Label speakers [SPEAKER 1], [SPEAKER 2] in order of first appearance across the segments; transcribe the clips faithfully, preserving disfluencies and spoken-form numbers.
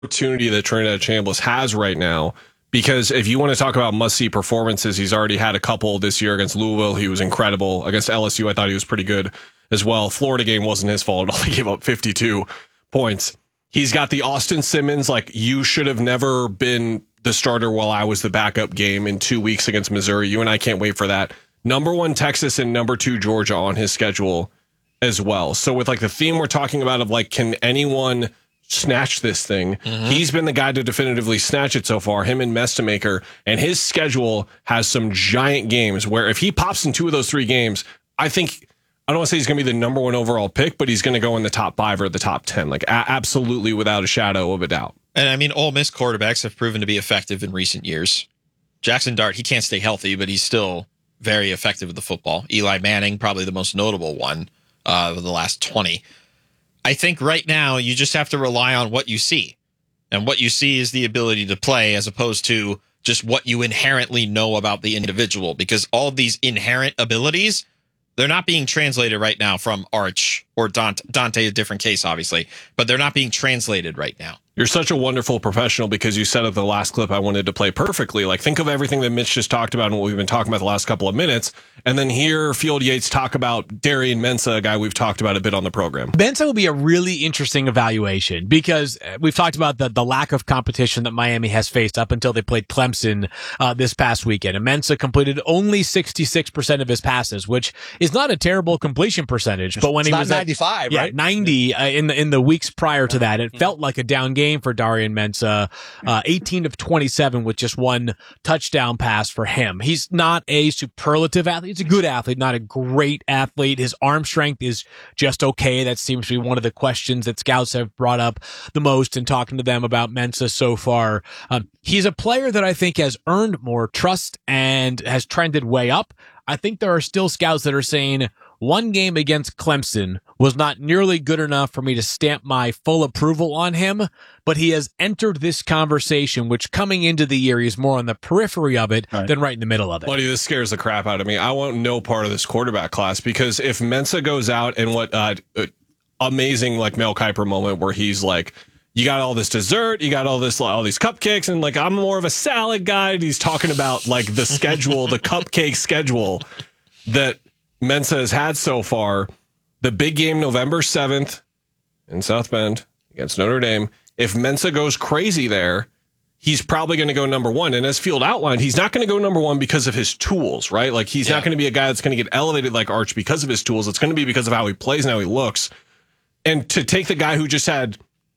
[SPEAKER 1] opportunity that Trinidad Chambliss has right now, because if you want to talk about must-see performances, he's already had a couple this year against Louisville. He was incredible. Against L S U, I thought he was pretty good as well. Florida game wasn't his fault at all. He gave up fifty-two points. He's got the Austin Simmons, like, you should have never been the starter while I was the backup game in two weeks against Missouri. You and I can't wait for that. Number one, Texas, and number two, Georgia on his schedule as well. So with like the theme we're talking about of like, can anyone snatch this thing? Mm-hmm. He's been the guy to definitively snatch it so far, him and Mestamaker, and his schedule has some giant games where if he pops in two of those three games, I think, I don't want to say he's going to be the number one overall pick, but he's going to go in the top five or the top ten, like a- absolutely without a shadow of a doubt.
[SPEAKER 2] And I mean, Ole Miss quarterbacks have proven to be effective in recent years. Jackson Dart, he can't stay healthy, but he's still very effective with the football. Eli Manning, probably the most notable one uh, of the last twenty. I think right now you just have to rely on what you see. And what you see is the ability to play as opposed to just what you inherently know about the individual, because all of these inherent abilities, they're not being translated right now from Arch or Dante, Dante, a different case, obviously, but they're not being translated right now.
[SPEAKER 1] You're such a wonderful professional because you set up the last clip I wanted to play perfectly. Like, think of everything that Mitch just talked about and what we've been talking about the last couple of minutes, and then hear Field Yates talk about Darian Mensah, a guy we've talked about a bit on the program.
[SPEAKER 3] Mensah will be a really interesting evaluation because we've talked about the, the lack of competition that Miami has faced up until they played Clemson uh, this past weekend. And Mensah completed only sixty-six percent of his passes, which is not a terrible completion percentage. But when
[SPEAKER 4] it's
[SPEAKER 3] he
[SPEAKER 4] not
[SPEAKER 3] was
[SPEAKER 4] ninety-five,
[SPEAKER 3] at, yeah,
[SPEAKER 4] right?
[SPEAKER 3] ninety uh, in the in the weeks prior to that, it felt like a down game for Darian Mensah. Uh, eighteen of twenty-seven with just one touchdown pass for him. He's not a superlative athlete. He's a good athlete, not a great athlete. His arm strength is just okay. That seems to be one of the questions that scouts have brought up the most in talking to them about Mensah so far. Um, he's a player that I think has earned more trust and has trended way up. I think there are still scouts that are saying one game against Clemson was not nearly good enough for me to stamp my full approval on him, but he has entered this conversation, which coming into the year, he's more on the periphery of it right. than right in the middle of it.
[SPEAKER 1] Buddy, this scares the crap out of me. I want no part of this quarterback class because if Mensah goes out and what uh, amazing like Mel Kiper moment where he's like, you got all this dessert, you got all this, all these cupcakes, and like, I'm more of a salad guy. And he's talking about like the schedule, the cupcake schedule that Mensah has had so far. The big game, November seventh in South Bend against Notre Dame. If Mensah goes crazy there, he's probably going to go number one. And as Field outlined, he's not going to go number one because of his tools, right? Like he's yeah. not going to be a guy that's going to get elevated like Arch because of his tools. It's going to be because of how he plays and how he looks. And to take the guy who just had,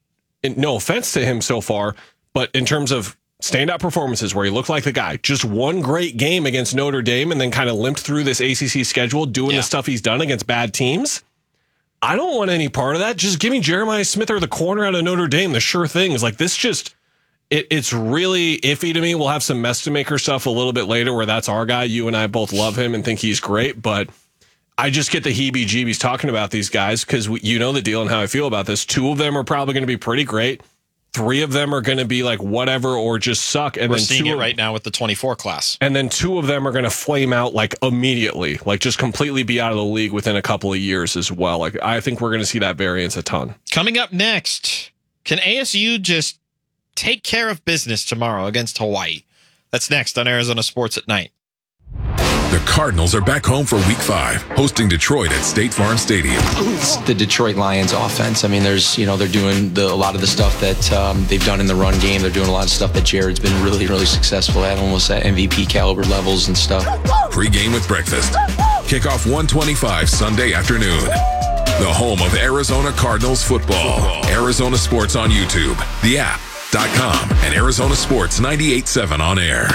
[SPEAKER 1] no offense to him so far, but in terms of standout performances where he looked like the guy, just one great game against Notre Dame and then kind of limped through this A C C schedule doing yeah. the stuff he's done against bad teams. I don't want any part of that. Just give me Jeremiah Smith or the corner out of Notre Dame. The sure thing is like this just, it, it's really iffy to me. We'll have some Mestamaker stuff a little bit later where that's our guy. You and I both love him and think he's great, but I just get the heebie-jeebies talking about these guys because you know the deal and how I feel about this. Two of them are probably going to be pretty great. Three of them are going to be like whatever or just suck. And
[SPEAKER 2] We're
[SPEAKER 1] then
[SPEAKER 2] seeing
[SPEAKER 1] two
[SPEAKER 2] it
[SPEAKER 1] of,
[SPEAKER 2] right now with the twenty-four class.
[SPEAKER 1] And then two of them are going to flame out like immediately, like just completely be out of the league within a couple of years as well. Like I think we're going to see that variance a ton.
[SPEAKER 2] Coming up next, can A S U just take care of business tomorrow against Hawaii? That's next on Arizona Sports at Night.
[SPEAKER 5] The Cardinals are back home for week five, hosting Detroit at State Farm Stadium.
[SPEAKER 6] It's the Detroit Lions offense. I mean, there's, you know, they're doing the, a lot of the stuff that um, they've done in the run game. They're doing a lot of stuff that Jared's been really, really successful at, almost at M V P caliber levels and stuff.
[SPEAKER 5] Pre-game with breakfast. Kickoff one twenty-five Sunday afternoon. The home of Arizona Cardinals football. Arizona Sports on YouTube, the app dot com, and Arizona Sports ninety-eight point seven on air.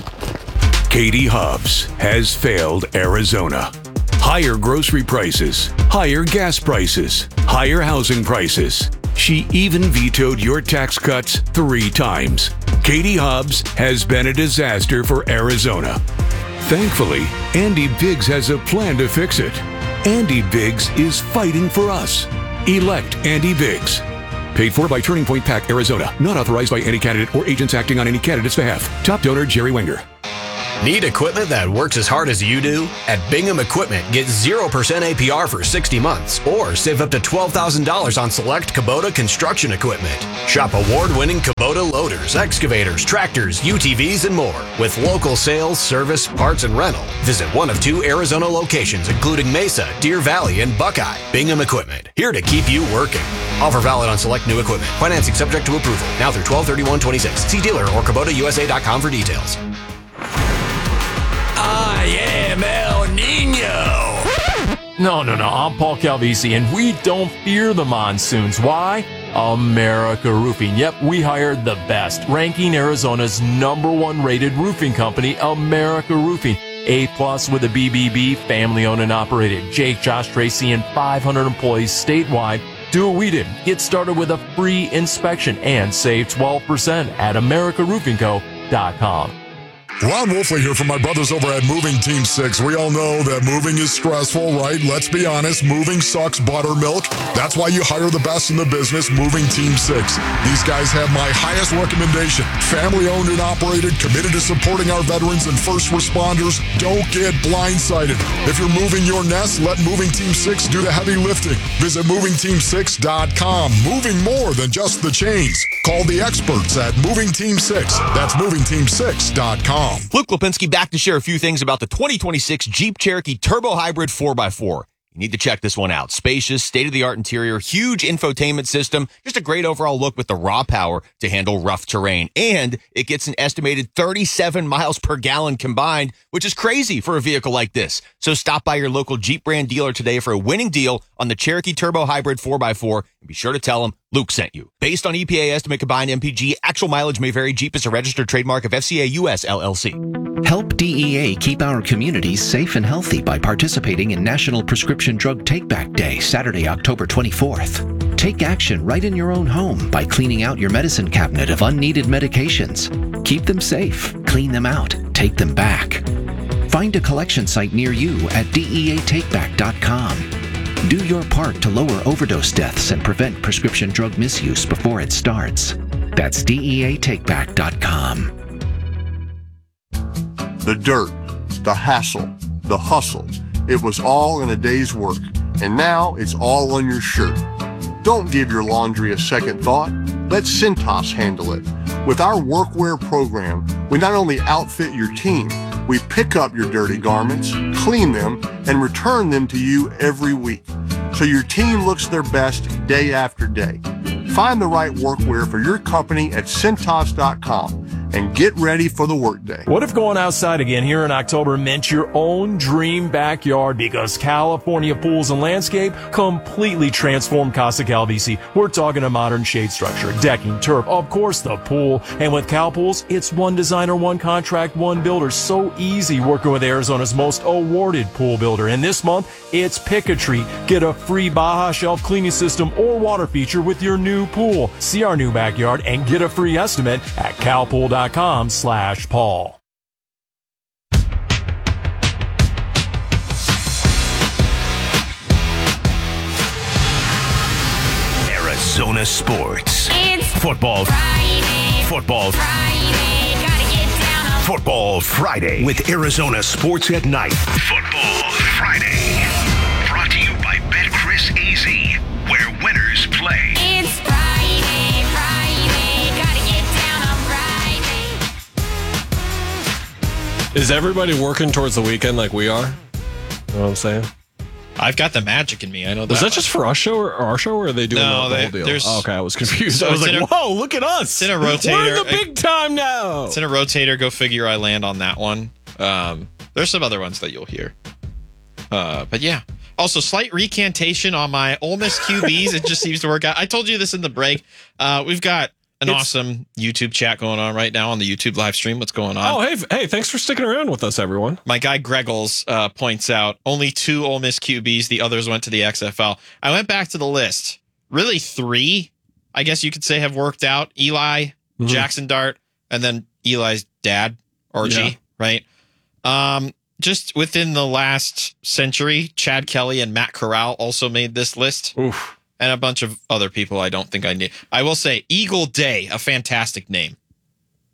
[SPEAKER 7] Katie Hobbs has failed Arizona. Higher grocery prices, higher gas prices, higher housing prices. She even vetoed your tax cuts three times. Katie Hobbs has been a disaster for Arizona. Thankfully, Andy Biggs has a plan to fix it. Andy Biggs is fighting for us. Elect Andy Biggs. Paid for by Turning Point PAC, Arizona. Not authorized by any candidate or agents acting on any candidate's behalf. Top donor, Jerry Wenger.
[SPEAKER 4] Need equipment that works as hard as you do? At Bingham Equipment, get zero percent A P R for sixty months or save up to twelve thousand dollars on select Kubota construction equipment. Shop award-winning Kubota loaders, excavators, tractors, U T Vs, and more. With local sales, service, parts, and rental. Visit one of two Arizona locations, including Mesa, Deer Valley, and Buckeye. Bingham Equipment, here to keep you working. Offer valid on select new equipment. Financing subject to approval. Now through twelve thirty-one twenty-six. See dealer or Kubota U S A dot com for details.
[SPEAKER 8] I am El Nino. No, no, no. I'm Paul Calvisi, and we don't fear the monsoons. Why? America Roofing. Yep, we hired the best, ranking Arizona's number one rated roofing company, America Roofing. A plus with a B B B, family owned and operated. Jake, Josh, Tracy, and five hundred employees statewide. Do what we did. Get started with a free inspection and save twelve percent at America Roofing Co dot com.
[SPEAKER 9] Ron Wolfley here from my brothers over at Moving Team six. We all know that moving is stressful, right? Let's be honest. Moving sucks buttermilk. That's why you hire the best in the business, Moving Team six. These guys have my highest recommendation. Family owned and operated, committed to supporting our veterans and first responders. Don't get blindsided. If you're moving your nest, let Moving Team six do the heavy lifting. Visit moving team six dot com. Moving more than just the chains. Call the experts at Moving Team six. That's moving team six dot com.
[SPEAKER 10] Luke Lipinski back to share a few things about the twenty twenty-six Jeep Cherokee Turbo Hybrid four by four. You need to check this one out. Spacious, state-of-the-art interior, huge infotainment system, just a great overall look with the raw power to handle rough terrain. And it gets an estimated thirty-seven miles per gallon combined, which is crazy for a vehicle like this. So stop by your local Jeep brand dealer today for a winning deal on the Cherokee Turbo Hybrid four by four. And be sure to tell them Luke sent you. Based on E P A estimate combined M P G, actual mileage may vary. Jeep is a registered trademark of F C A U S L L C.
[SPEAKER 11] Help D E A keep our communities safe and healthy by participating in National Prescription Drug Take-Back Day, Saturday, October twenty-fourth. Take action right in your own home by cleaning out your medicine cabinet of unneeded medications. Keep them safe, clean them out, take them back. Find a collection site near you at D E A take back dot com. Do your part to lower overdose deaths and prevent prescription drug misuse before it starts. That's D E A take back dot com.
[SPEAKER 12] The dirt, the hassle, the hustle, it was all in a day's work, and now it's all on your shirt. Don't give your laundry a second thought. Let Cintas handle it. With our workwear program, we not only outfit your team, we pick up your dirty garments, clean them, and return them to you every week, so your team looks their best day after day. Find the right workwear for your company at Cintas dot com and get ready for the workday.
[SPEAKER 8] What if going outside again here in October meant your own dream backyard? Because California Pools and Landscape completely transformed Casa Calvisi. We're talking a modern shade structure, decking, turf, of course the pool. And with Cal Pools, it's one designer, one contract, one builder. So easy working with Arizona's most awarded pool builder. And this month, it's Pick a Tree. Get a free Baja Shelf cleaning system or water feature with your new pool. See our new backyard and get a free estimate at calpool dot com slash Paul.
[SPEAKER 7] Arizona sports.
[SPEAKER 13] It's
[SPEAKER 7] Football
[SPEAKER 13] Friday.
[SPEAKER 7] Football
[SPEAKER 13] Friday. Gotta get down on
[SPEAKER 7] Football Friday with Arizona Sports at Night.
[SPEAKER 14] Football Friday. Brought to you by BetCris A Z, where winners play.
[SPEAKER 13] It's Friday, Friday. Gotta get down on Friday.
[SPEAKER 1] Is everybody working towards the weekend like we are? You know what I'm saying?
[SPEAKER 2] I've got the magic in me. I know that.
[SPEAKER 1] Was that just for our show or our show, or are they doing
[SPEAKER 2] No,
[SPEAKER 1] the, the
[SPEAKER 2] they-
[SPEAKER 1] whole deal?
[SPEAKER 2] there's-
[SPEAKER 1] Oh, okay, I was confused.
[SPEAKER 2] So
[SPEAKER 1] I was
[SPEAKER 2] it's
[SPEAKER 1] like,
[SPEAKER 2] in a-
[SPEAKER 1] whoa, look at us.
[SPEAKER 2] It's in a rotator.
[SPEAKER 1] We're in the big time now.
[SPEAKER 2] It's in a rotator. Go figure. I land on that one. Um, there's some other ones that you'll hear. Uh, but yeah. Also, slight recantation on my Ole Miss Q Bs. It just seems to work out. I told you this in the break. Uh, we've got an
[SPEAKER 1] It's-
[SPEAKER 2] awesome YouTube chat going on right now on the YouTube live stream. What's going on?
[SPEAKER 1] Oh, hey, f- hey, thanks for sticking around with us, everyone.
[SPEAKER 2] My guy Greggles uh, points out only two Ole Miss Q Bs. The others went to the X F L. I went back to the list. Really, three, I guess you could say, have worked out. Eli,
[SPEAKER 1] Mhm.
[SPEAKER 2] Jackson Dart, and then Eli's dad, Archie,
[SPEAKER 1] Yeah.
[SPEAKER 2] right? Um, just within the last century, Chad Kelly and Matt Corral also made this list.
[SPEAKER 1] Oof.
[SPEAKER 2] And a bunch of other people I don't think I need. I will say Eagle Day, a fantastic name.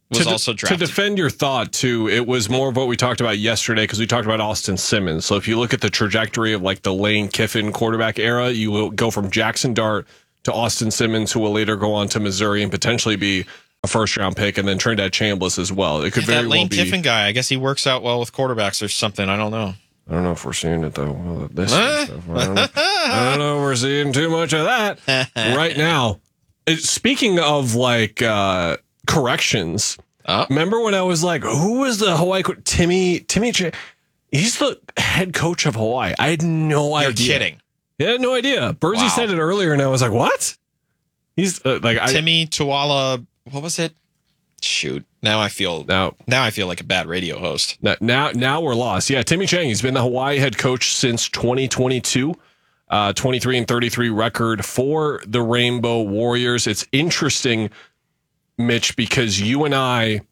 [SPEAKER 2] was
[SPEAKER 1] to,
[SPEAKER 2] also
[SPEAKER 1] to
[SPEAKER 2] drafted.
[SPEAKER 1] defend your thought too, it was more of what we talked about yesterday because we talked about Austin Simmons. So if you look at the trajectory of like the Lane Kiffin quarterback era, you will go from Jackson Dart to Austin Simmons, who will later go on to Missouri and potentially be a first round pick, and then Trinidad Chambliss as well. It could
[SPEAKER 2] that
[SPEAKER 1] very
[SPEAKER 2] Lane
[SPEAKER 1] well be.
[SPEAKER 2] Kiffin guy, I guess he works out well with quarterbacks or something. I don't know.
[SPEAKER 1] I don't know if we're seeing it though. Well, this
[SPEAKER 2] Huh?
[SPEAKER 1] stuff. I, don't know. I don't know if we're seeing too much of that right now. It- Speaking of like uh, corrections,
[SPEAKER 2] oh.
[SPEAKER 1] remember when I was like, "Who was the Hawaii co- Timmy Timmy? Ch- He's the head coach of Hawaii." I had no
[SPEAKER 2] You're
[SPEAKER 1] idea.
[SPEAKER 2] kidding.
[SPEAKER 1] Yeah, I had no idea. Bursey
[SPEAKER 2] Wow.
[SPEAKER 1] said it earlier, and I was like, "What?" He's uh, like, I,
[SPEAKER 2] Timmy Tuala. What was it? Shoot. Now I feel
[SPEAKER 1] now.
[SPEAKER 2] Now I feel like a bad radio host.
[SPEAKER 1] Now, now, now we're lost. Yeah, Timmy Chang. He's been the Hawaii head coach since twenty twenty-two. Uh, twenty-three and thirty-three record for the Rainbow Warriors. It's interesting, Mitch, because you and I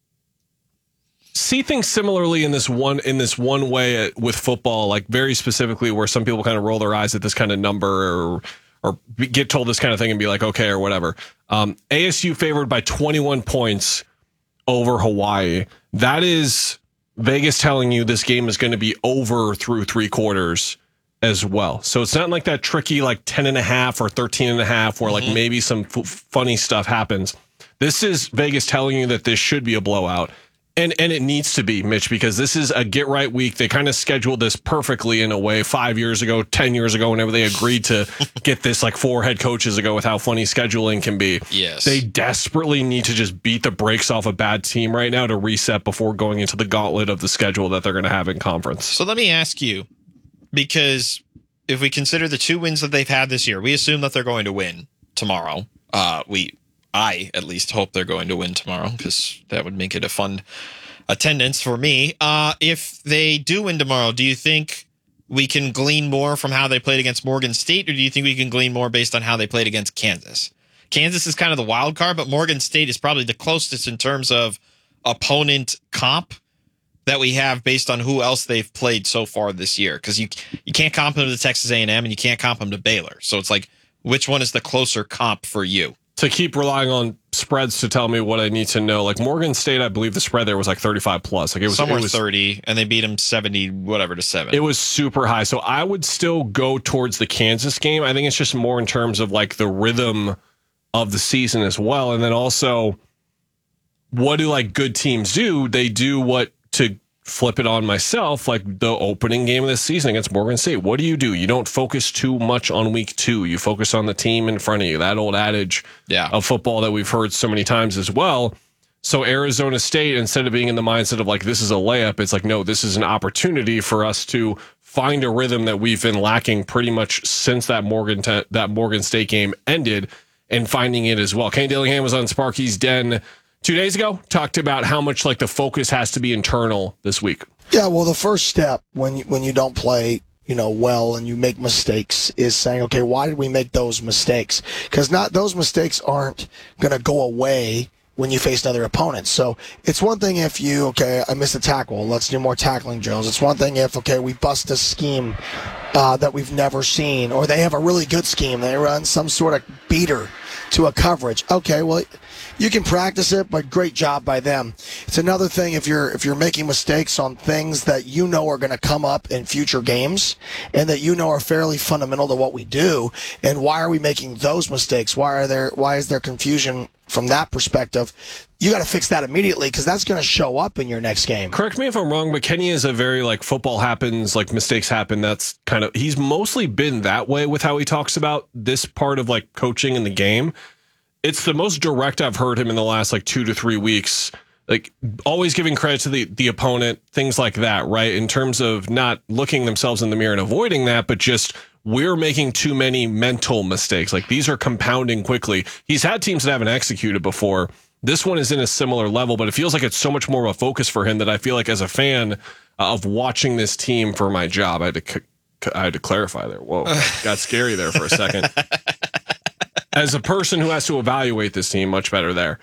[SPEAKER 1] see things similarly in this one in this one way with football, like very specifically, where some people kind of roll their eyes at this kind of number or or get told this kind of thing and be like, okay, or whatever. Um, A S U favored by twenty-one points over Hawaii. That is Vegas telling you this game is going to be over through three quarters as well. So it's not like that tricky, like ten and a half or thirteen and a half, where like maybe some f- funny stuff happens. This is Vegas telling you that this should be a blowout. And and it needs to be, Mitch, because this is a get right week. They kind of scheduled this perfectly in a way five years ago, ten years ago, whenever they agreed to get this like four head coaches ago with how funny scheduling can be.
[SPEAKER 2] Yes.
[SPEAKER 1] They desperately need to just beat the brakes off a bad team right now to reset before going into the gauntlet of the schedule that they're going to have in conference.
[SPEAKER 2] So let me ask you, because if we consider the two wins that they've had this year, we assume that they're going to win tomorrow. Uh, we, I at least hope they're going to win tomorrow because that would make it a fun attendance for me. Uh, if they do win tomorrow, do you think we can glean more from how they played against Morgan State, or do you think we can glean more based on how they played against Kansas? Kansas is kind of the wild card, but Morgan State is probably the closest in terms of opponent comp that we have based on who else they've played so far this year. Because you you can't comp them to Texas A and M and you can't comp them to Baylor. So it's like, which one is the closer comp for you?
[SPEAKER 1] To keep relying on spreads to tell me what I need to know, like Morgan State, I believe the spread there was like thirty-five plus. Like it was
[SPEAKER 2] somewhere
[SPEAKER 1] it was,
[SPEAKER 2] thirty, and they beat them seventy, whatever to seven.
[SPEAKER 1] It was super high. So I would still go towards the Kansas game. I think it's just more in terms of like the rhythm of the season as well. And then also, what do like good teams do? They do what, to flip it on myself, like the opening game of this season against Morgan State. What do you do? You don't focus too much on week two. You focus on the team in front of you. That old adage
[SPEAKER 2] yeah.
[SPEAKER 1] of football that we've heard so many times as well. So Arizona State, instead of being in the mindset of like, this is a layup, it's like, no, this is an opportunity for us to find a rhythm that we've been lacking pretty much since that Morgan, te- that Morgan State game ended, and finding it as well. Kane Dillingham was on Sparky's Den two days ago, talked about how much like the focus has to be internal this week.
[SPEAKER 15] Yeah, well, the first step when you, when you don't play, you know, well and you make mistakes is saying, okay, why did we make those mistakes? Because not those mistakes aren't going to go away when you face another opponent. So it's one thing if you, okay, I missed a tackle, let's do more tackling drills. It's one thing if, okay, we bust a scheme uh, that we've never seen, or they have a really good scheme. They run some sort of beater to a coverage. Okay, well, you can practice it, but great job by them. It's another thing if you're if you're making mistakes on things that you know are going to come up in future games and that you know are fairly fundamental to what we do. And why are we making those mistakes? Why are there why is there confusion from that perspective? You got to fix that immediately because that's going to show up in your next game.
[SPEAKER 1] Correct me if I'm wrong, but Kenny is a very like football happens, like mistakes happen. That's kind of, he's mostly been that way with how he talks about this part of like coaching in the game. It's the most direct I've heard him in the last like two to three weeks, like always giving credit to the, the opponent, things like that, right? In terms of not looking themselves in the mirror and avoiding that, but just we're making too many mental mistakes. Like these are compounding quickly. He's had teams that haven't executed before. This one is in a similar level, but it feels like it's so much more of a focus for him that I feel like as a fan of watching this team for my job, I had to, I had to clarify there. Whoa, got scary there for a second. As a person who has to evaluate this team, much better there.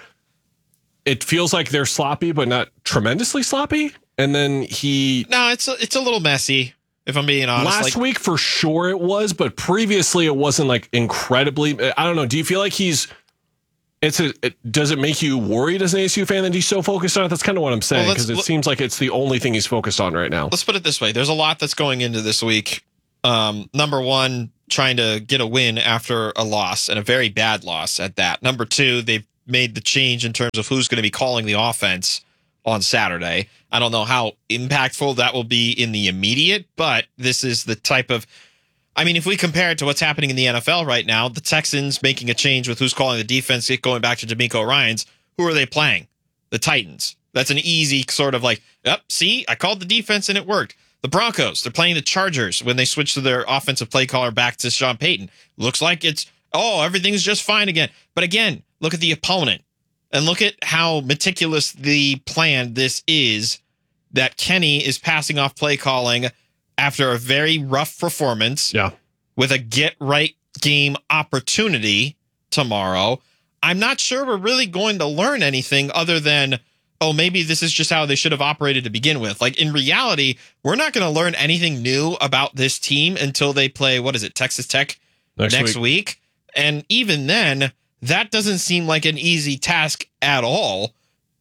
[SPEAKER 1] It feels like they're sloppy, but not tremendously sloppy. And then he...
[SPEAKER 2] No, it's a, it's a little messy, if I'm being honest.
[SPEAKER 1] Last
[SPEAKER 2] like,
[SPEAKER 1] week, for sure it was, but previously it wasn't like incredibly... I don't know. Do you feel like he's It's a, it, does it make you worried as an A S U fan that he's so focused on it? That's kind of what I'm saying,
[SPEAKER 2] Well,
[SPEAKER 1] because
[SPEAKER 2] let's-
[SPEAKER 1] it seems like it's the only thing he's focused on right now.
[SPEAKER 2] Let's put it this way. There's a lot that's going into this week. Um, number one, trying to get a win after a loss, and a very bad loss at that. Number two, they've made the change in terms of who's going to be calling the offense on Saturday. I don't know how impactful that will be in the immediate, but this is the type of... I mean, if we compare it to what's happening in the N F L right now, the Texans making a change with who's calling the defense, going back to D'Amico Ryans, who are they playing? The Titans. That's an easy sort of like, yep, see, I called the defense and it worked. The Broncos, they're playing the Chargers when they switch to their offensive play caller back to Sean Payton. Looks like it's, oh, everything's just fine again. But again, look at the opponent and look at how meticulous the plan this is, that Kenny is passing off play calling after a very rough performance,
[SPEAKER 1] yeah,
[SPEAKER 2] with a get right game opportunity tomorrow. I'm not sure we're really going to learn anything other than, oh, maybe this is just how they should have operated to begin with. Like, in reality, we're not going to learn anything new about this team until they play, what is it, Texas Tech
[SPEAKER 1] Next
[SPEAKER 2] next,
[SPEAKER 1] week.
[SPEAKER 2] week. And even then, that doesn't seem like an easy task at all.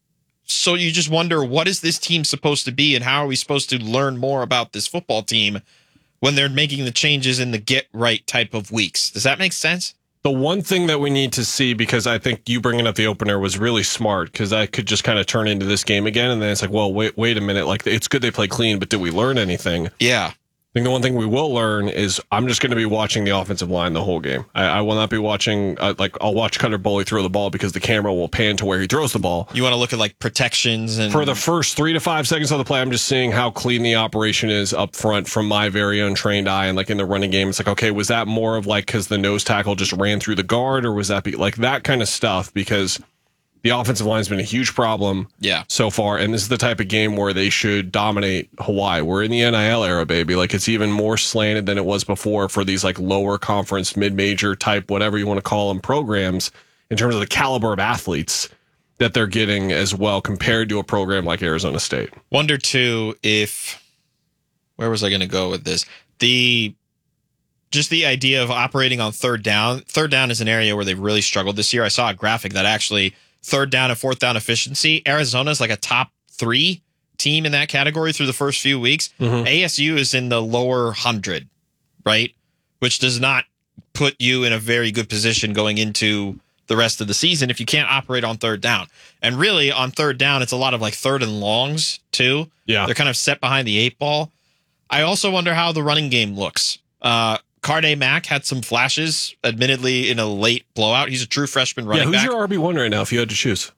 [SPEAKER 2] So you just wonder, what is this team supposed to be, and how are we supposed to learn more about this football team when they're making the changes in the get right type of weeks? Does that make sense?
[SPEAKER 1] The one thing that we need to see, because I think you bringing up the opener was really smart, because that could just kind of turn into this game again, and then it's like, well, wait, wait a minute. Like, it's good they play clean, but did we learn anything?
[SPEAKER 2] Yeah.
[SPEAKER 1] I think the one thing we will learn is I'm just going to be watching the offensive line the whole game. I, I will not be watching, uh, like, I'll watch Cutter Boley throw the ball because the camera will pan to where he throws the ball.
[SPEAKER 2] You want to look at, like, protections and...
[SPEAKER 1] For the first three to five seconds of the play, I'm just seeing how clean the operation is up front from my very untrained eye. And, like, in the running game, it's like, okay, was that more of, like, because the nose tackle just ran through the guard, or was that, be, like, that kind of stuff? Because the offensive line has been a huge problem
[SPEAKER 2] yeah.
[SPEAKER 1] so far, and this is the type of game where they should dominate Hawaii. We're in the N I L era, baby. Like, it's even more slanted than it was before for these, like, lower conference, mid-major type, whatever you want to call them, programs in terms of the caliber of athletes that they're getting as well compared to a program like Arizona State.
[SPEAKER 2] Wonder, too, if... Where was I going to go with this? The... Just the idea of operating on third down. Third down is an area where they've really struggled this year. I saw a graphic that actually... Third down and fourth down efficiency. Arizona's like a top three team in that category through the first few weeks.
[SPEAKER 1] Mm-hmm.
[SPEAKER 2] A S U is in the lower hundred, right? Which does not put you in a very good position going into the rest of the season if you can't operate on third down. And really, on third down, it's a lot of like third and longs, too.
[SPEAKER 1] Yeah.
[SPEAKER 2] They're kind of set behind the eight ball. I also wonder how the running game looks. Uh, Carde Mack had some flashes, admittedly, in a late blowout. He's a true freshman running
[SPEAKER 1] yeah, who's
[SPEAKER 2] back.
[SPEAKER 1] your R B one right now if you had to choose?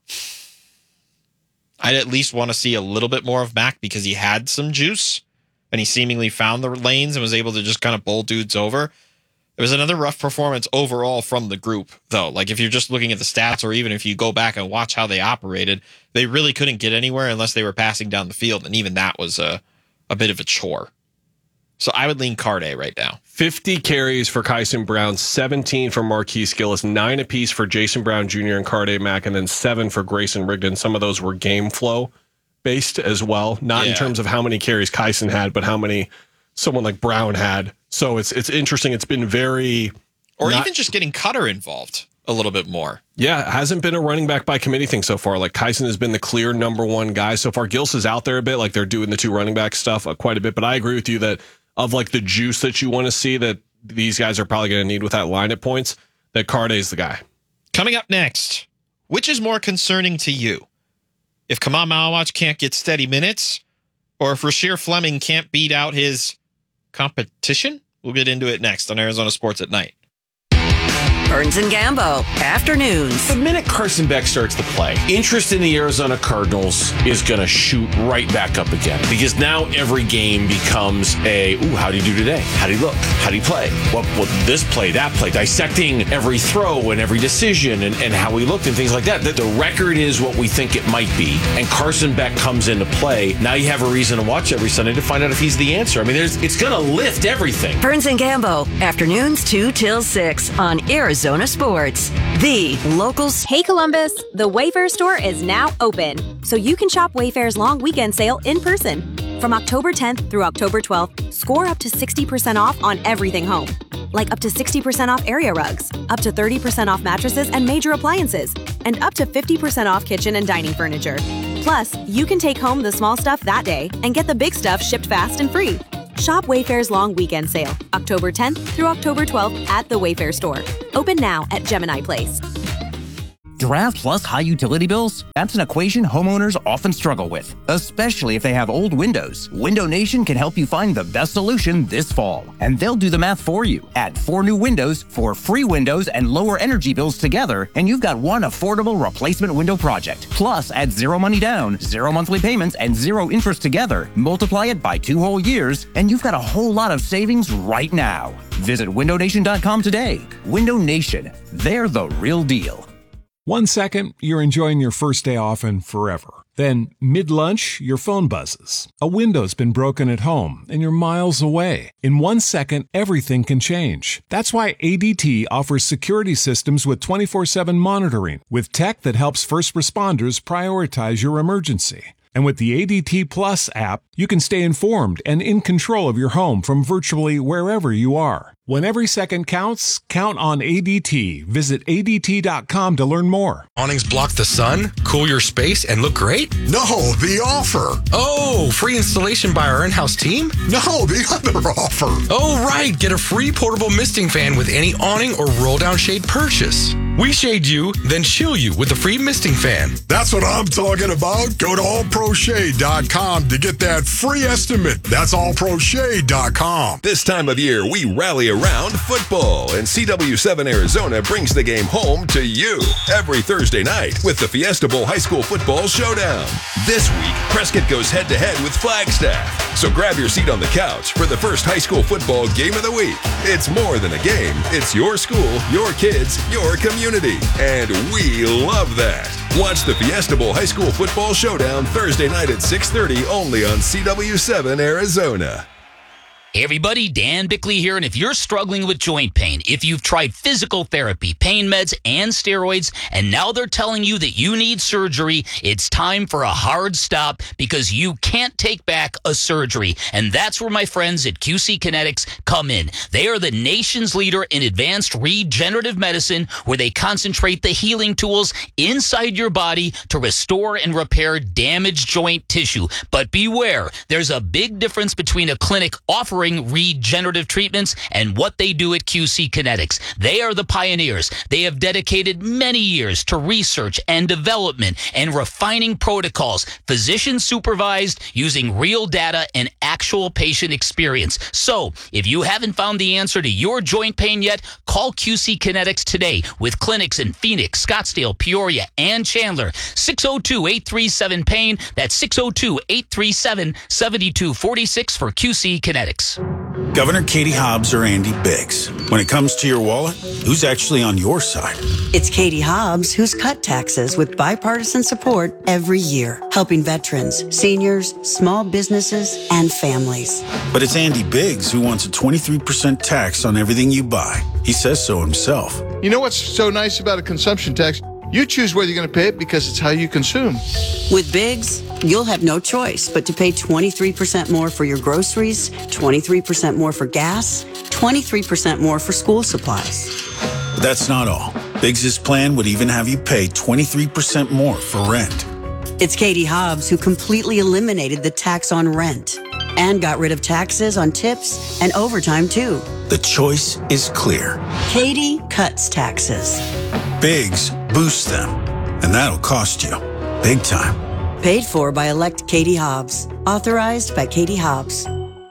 [SPEAKER 2] I'd at least want to see a little bit more of Mack because he had some juice and he seemingly found the lanes and was able to just kind of bowl dudes over. It was another rough performance overall from the group, though. Like, if you're just looking at the stats, or even if you go back and watch how they operated, they really couldn't get anywhere unless they were passing down the field, and even that was a, a bit of a chore. So I would lean Carde right now.
[SPEAKER 1] fifty carries for Kyson Brown, seventeen for Marquise Gillis, nine apiece for Jason Brown Junior and Carde Mack, and then seven for Grayson Rigdon. Some of those were game flow based as well, not
[SPEAKER 2] Yeah.
[SPEAKER 1] in terms of how many carries Kyson had, but how many someone like Brown had. So it's it's interesting. It's been very...
[SPEAKER 2] Or
[SPEAKER 1] not-
[SPEAKER 2] even just getting Cutter involved a little bit more.
[SPEAKER 1] Yeah, it hasn't been a running back by committee thing so far. Like, Kyson has been the clear number one guy so far. Gillis is out there a bit, like they're doing the two running back stuff uh, quite a bit, but I agree with you that of like the juice that you want to see that these guys are probably going to need with that line at points, that Carde is the guy.
[SPEAKER 2] Coming up next, which is more concerning to you? If Kamal Malawach can't get steady minutes, or if Rasheer Fleming can't beat out his competition? We'll get into it next on Arizona Sports at Night.
[SPEAKER 16] Burns and Gambo, afternoons.
[SPEAKER 17] The minute Carson Beck starts to play, interest in the Arizona Cardinals is going to shoot right back up again. Because now every game becomes a, ooh, how did he do today? How did he look? How did he play? What, what this play, that play, dissecting every throw and every decision and, and how he looked and things like that. The, the record is what we think it might be. And Carson Beck comes into play. Now you have a reason to watch every Sunday to find out if he's the answer. I mean, there's, it's going to lift everything.
[SPEAKER 16] Burns and Gambo, afternoons two till six on Arizona Sports, the locals.
[SPEAKER 18] Hey Columbus, the Wayfair store is now open, so you can shop Wayfair's long weekend sale in person. From October tenth through October twelfth, score up to sixty percent off on everything home. like up to sixty percent off area rugs, up to thirty percent off mattresses and major appliances, and up to fifty percent off kitchen and dining furniture. Plus, you can take home the small stuff that day and get the big stuff shipped fast and free. Shop Wayfair's long weekend sale, October tenth through October twelfth at the Wayfair store. Open now at Gemini Place.
[SPEAKER 19] Draft plus high utility bills? That's an equation homeowners often struggle with, especially if they have old windows. Window Nation can help you find the best solution this fall, and they'll do the math for you. Add four new windows, four free windows, and lower energy bills together, and you've got one affordable replacement window project. Plus, add zero money down, zero monthly payments, and zero interest together. Multiply it by two whole years, and you've got a whole lot of savings right now. Visit window nation dot com today. Window Nation, they're the real deal.
[SPEAKER 20] One second, you're enjoying your first day off and forever. Then, mid-lunch, your phone buzzes. A window's been broken at home, and you're miles away. In one second, everything can change. That's why A D T offers security systems with twenty-four seven monitoring, with tech that helps first responders prioritize your emergency. And with the A D T Plus app, you can stay informed and in control of your home from virtually wherever you are. When every second counts, count on A D T. Visit A D T dot com to learn more.
[SPEAKER 21] Awnings block the sun, cool your space, and look great?
[SPEAKER 9] No, the offer.
[SPEAKER 21] Oh, free installation by our in-house team?
[SPEAKER 9] No, the other offer.
[SPEAKER 21] Oh, right. Get a free portable misting fan with any awning or roll-down shade purchase. We shade you, then chill you with a free misting fan.
[SPEAKER 9] That's what I'm talking about. Go to all pro shade dot com to get that free estimate. That's all pro shade dot com.
[SPEAKER 22] This time of year, we rally around football, and C W seven Arizona brings the game home to you every Thursday night with the Fiesta Bowl High School Football Showdown. This week, Prescott goes head-to-head with Flagstaff. So grab your seat on the couch for the first high school football game of the week. It's more than a game. It's your school, your kids, your community, and we love that. Watch the Fiesta Bowl High School Football Showdown Thursday night at six thirty only on C W seven Arizona.
[SPEAKER 23] Hey everybody, Dan Bickley here, and if you're struggling with joint pain, if you've tried physical therapy, pain meds, and steroids, and now they're telling you that you need surgery, it's time for a hard stop because you can't take back a surgery. And that's where my friends at Q C Kinetics come in. They are the nation's leader in advanced regenerative medicine, where they concentrate the healing tools inside your body to restore and repair damaged joint tissue. But beware, there's a big difference between a clinic offering regenerative treatments and what they do at Q C Kinetics. They are the pioneers. They have dedicated many years to research and development and refining protocols, physician supervised, using real data and actual patient experience. So, if you haven't found the answer to your joint pain yet, call Q C Kinetics today with clinics in Phoenix, Scottsdale, Peoria, and Chandler. six oh two, eight three seven, pain. That's six oh two, eight three seven, seven two four six for Q C Kinetics.
[SPEAKER 24] Governor Katie Hobbs or Andy Biggs. When it comes to your wallet, who's actually on your side?
[SPEAKER 25] It's Katie Hobbs who's cut taxes with bipartisan support every year, helping veterans, seniors, small businesses, and families.
[SPEAKER 24] But it's Andy Biggs who wants a twenty-three percent tax on everything you buy. He says so himself.
[SPEAKER 26] You know what's so nice about a consumption tax? You choose whether you're going to pay it because it's how you consume.
[SPEAKER 25] With Biggs, you'll have no choice but to pay twenty-three percent more for your groceries, twenty-three percent more for gas, twenty-three percent more for school supplies.
[SPEAKER 24] But that's not all. Biggs' plan would even have you pay twenty-three percent more for rent.
[SPEAKER 25] It's Katie Hobbs who completely eliminated the tax on rent and got rid of taxes on tips and overtime too.
[SPEAKER 24] The choice is clear.
[SPEAKER 25] Katie cuts taxes.
[SPEAKER 24] Biggs boosts them, and that'll cost you big time.
[SPEAKER 25] Paid for by elect Katie Hobbs. Authorized by Katie Hobbs.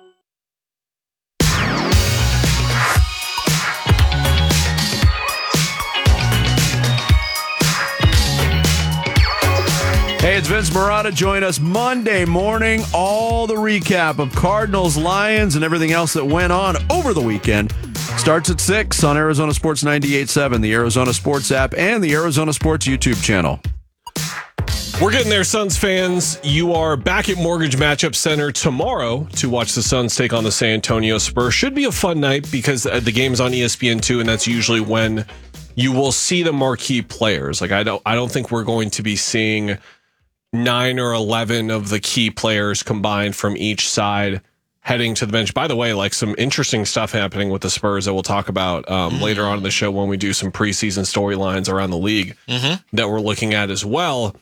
[SPEAKER 27] Hey, it's Vince Marotta. Join us Monday morning. All the recap of Cardinals, Lions, and everything else that went on over the weekend starts at six on Arizona Sports ninety-eight point seven, the Arizona Sports app, and the Arizona Sports YouTube channel.
[SPEAKER 1] We're getting there, Suns fans. You are back at Mortgage Matchup Center tomorrow to watch the Suns take on the San Antonio Spurs. Should be a fun night because the game's on E S P N two, and that's usually when you will see the marquee players. Like I don't, I don't think we're going to be seeing nine or eleven of the key players combined from each side heading to the bench. By the way, like some interesting stuff happening with the Spurs that we'll talk about um, mm-hmm. later on in the show when we do some preseason storylines around the league mm-hmm. that we're looking at as well.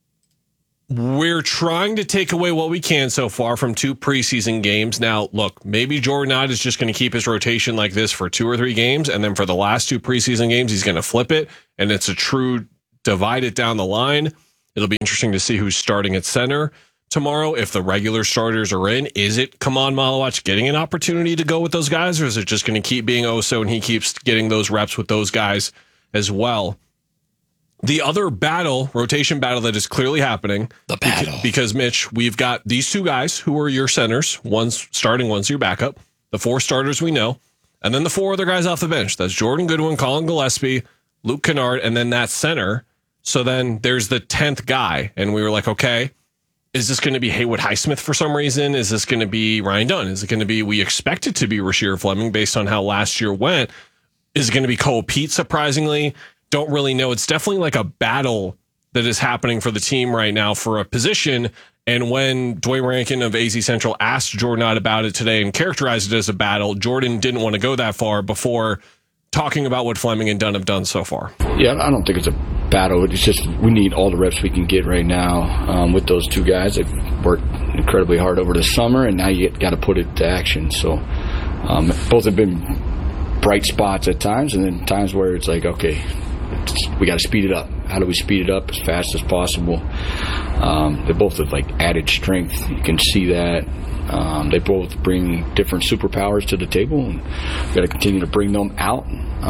[SPEAKER 1] We're trying to take away what we can so far from two preseason games. Now, look, maybe Jordan Ott is just going to keep his rotation like this for two or three games, and then for the last two preseason games, he's going to flip it, and it's a true divide it down the line. It'll be interesting to see who's starting at center tomorrow. If the regular starters are in, is it Kaman Malawach getting an opportunity to go with those guys, or is it just going to keep being Oso and he keeps getting those reps with those guys as well? The other battle, rotation battle that is clearly happening,
[SPEAKER 2] the battle,
[SPEAKER 1] because, because Mitch, we've got these two guys who are your centers. One's starting, one's your backup. The four starters we know, and then the four other guys off the bench. That's Jordan Goodwin, Colin Gillespie, Luke Kennard, and then that center. So then there's the tenth guy, and we were like, okay, is this going to be Haywood Highsmith for some reason? Is this going to be Ryan Dunn? Is it going to be, we expect it to be Rasheer Fleming based on how last year went? Is it going to be Cole Pete, surprisingly? Don't really know. It's definitely like a battle that is happening for the team right now for a position. And when Dwayne Rankin of A Z Central asked Jordan Ott about it today and characterized it as a battle, Jordan didn't want to go that far before talking about what Fleming and Dunn have done so far.
[SPEAKER 3] Yeah, I don't think it's a battle. It's just we need all the reps we can get right now um, with those two guys. They've worked incredibly hard over the summer, and now you got to put it to action. So um, both have been bright spots at times, and then times where it's like, okay, it's, we got to speed it up. How do we speed it up as fast as possible? Um, they both have like added strength. You can see that. Um, they both bring different superpowers to the table, and we got to continue to bring them out.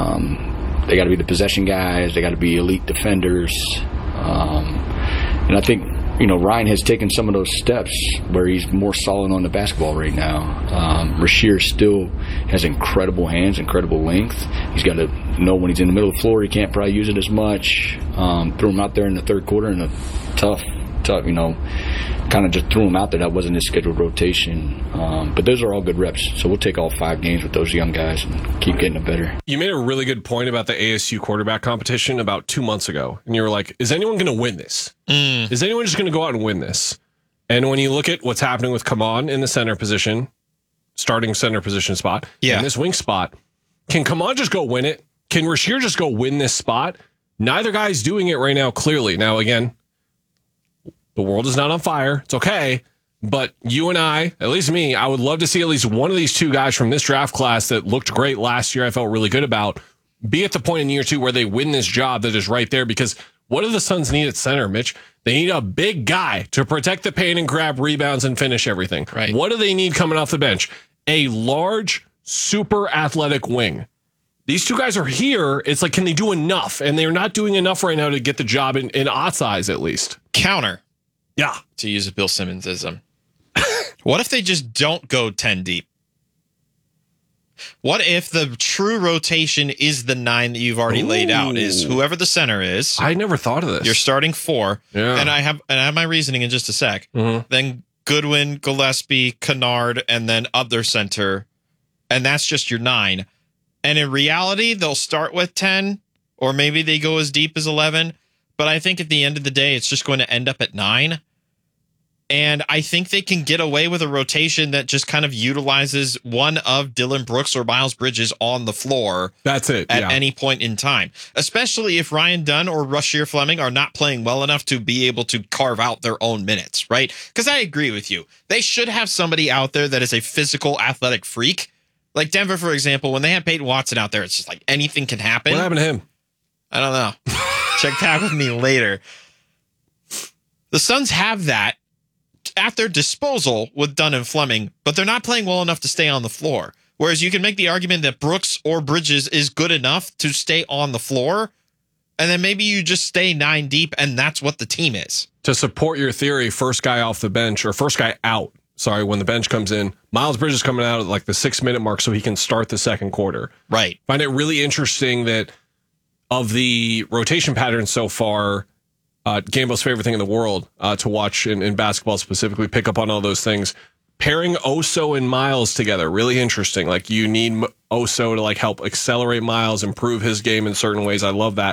[SPEAKER 3] Um, they got to be the possession guys. They got to be elite defenders. Um, and I think, you know, Ryan has taken some of those steps where he's more solid on the basketball right now. Um, Rasheer still has incredible hands, incredible length. He's got to know when he's in the middle of the floor, he can't probably use it as much. Um, threw him out there in the third quarter in a tough, tough, you know, kind of just threw him out there. That wasn't his scheduled rotation. Um, but those are all good reps. So we'll take all five games with those young guys and keep getting it better.
[SPEAKER 1] You made a really good point about the A S U quarterback competition about two months ago. And you were like, is anyone going to win this? Mm. Is anyone just going to go out and win this? And when you look at what's happening with Kaman in the center position, starting center position spot,
[SPEAKER 2] yeah.
[SPEAKER 1] in this wing spot, can Kaman just go win it? Can Rasheer just go win this spot? Neither guy's doing it right now, clearly. Now, again, the world is not on fire. It's okay. But you and I, at least me, I would love to see at least one of these two guys from this draft class that looked great last year, I felt really good about, be at the point in year two where they win this job that is right there. Because what do the Suns need at center, Mitch? They need a big guy to protect the paint and grab rebounds and finish everything.
[SPEAKER 2] Right.
[SPEAKER 1] What do they need coming off the bench? A large, super athletic wing. These two guys are here. It's like, can they do enough? And they're not doing enough right now to get the job in, in Ott's eyes, at least.
[SPEAKER 2] Counter.
[SPEAKER 1] Yeah.
[SPEAKER 2] To use a Bill Simmonsism. What if they just don't go ten deep? What if the true rotation is the nine that you've already Ooh. laid out? Is whoever the center is.
[SPEAKER 1] I never thought of this.
[SPEAKER 2] You're starting four.
[SPEAKER 1] Yeah.
[SPEAKER 2] And I have and I have my reasoning in just a sec.
[SPEAKER 1] Mm-hmm.
[SPEAKER 2] Then Goodwin, Gillespie, Kennard, and then other center. And that's just your nine. And in reality, they'll start with ten, or maybe they go as deep as eleven. But I think at the end of the day, it's just going to end up at nine. And I think they can get away with a rotation that just kind of utilizes one of Dylan Brooks or Miles Bridges on the floor.
[SPEAKER 1] That's it.
[SPEAKER 2] At
[SPEAKER 1] yeah.
[SPEAKER 2] any point in time, especially if Ryan Dunn or Rasheer Fleming are not playing well enough to be able to carve out their own minutes, right? Because I agree with you. They should have somebody out there that is a physical, athletic freak. Like Denver, for example, when they have Peyton Watson out there, it's just like anything can happen.
[SPEAKER 1] What happened to him?
[SPEAKER 2] I don't know. Check back with me later. The Suns have that at their disposal with Dunn and Fleming, but they're not playing well enough to stay on the floor. Whereas you can make the argument that Brooks or Bridges is good enough to stay on the floor, and then maybe you just stay nine deep, and that's what the team is.
[SPEAKER 1] To support your theory, first guy off the bench, or first guy out, sorry, when the bench comes in, Miles Bridges coming out at like the six-minute mark so he can start the second quarter.
[SPEAKER 2] Right.
[SPEAKER 1] Find it really interesting that of the rotation patterns so far, uh, Gambo's favorite thing in the world uh, to watch in, in basketball specifically, pick up on all those things. Pairing Oso and Miles together, really interesting. Like you need Oso to like help accelerate Miles, improve his game in certain ways. I love that.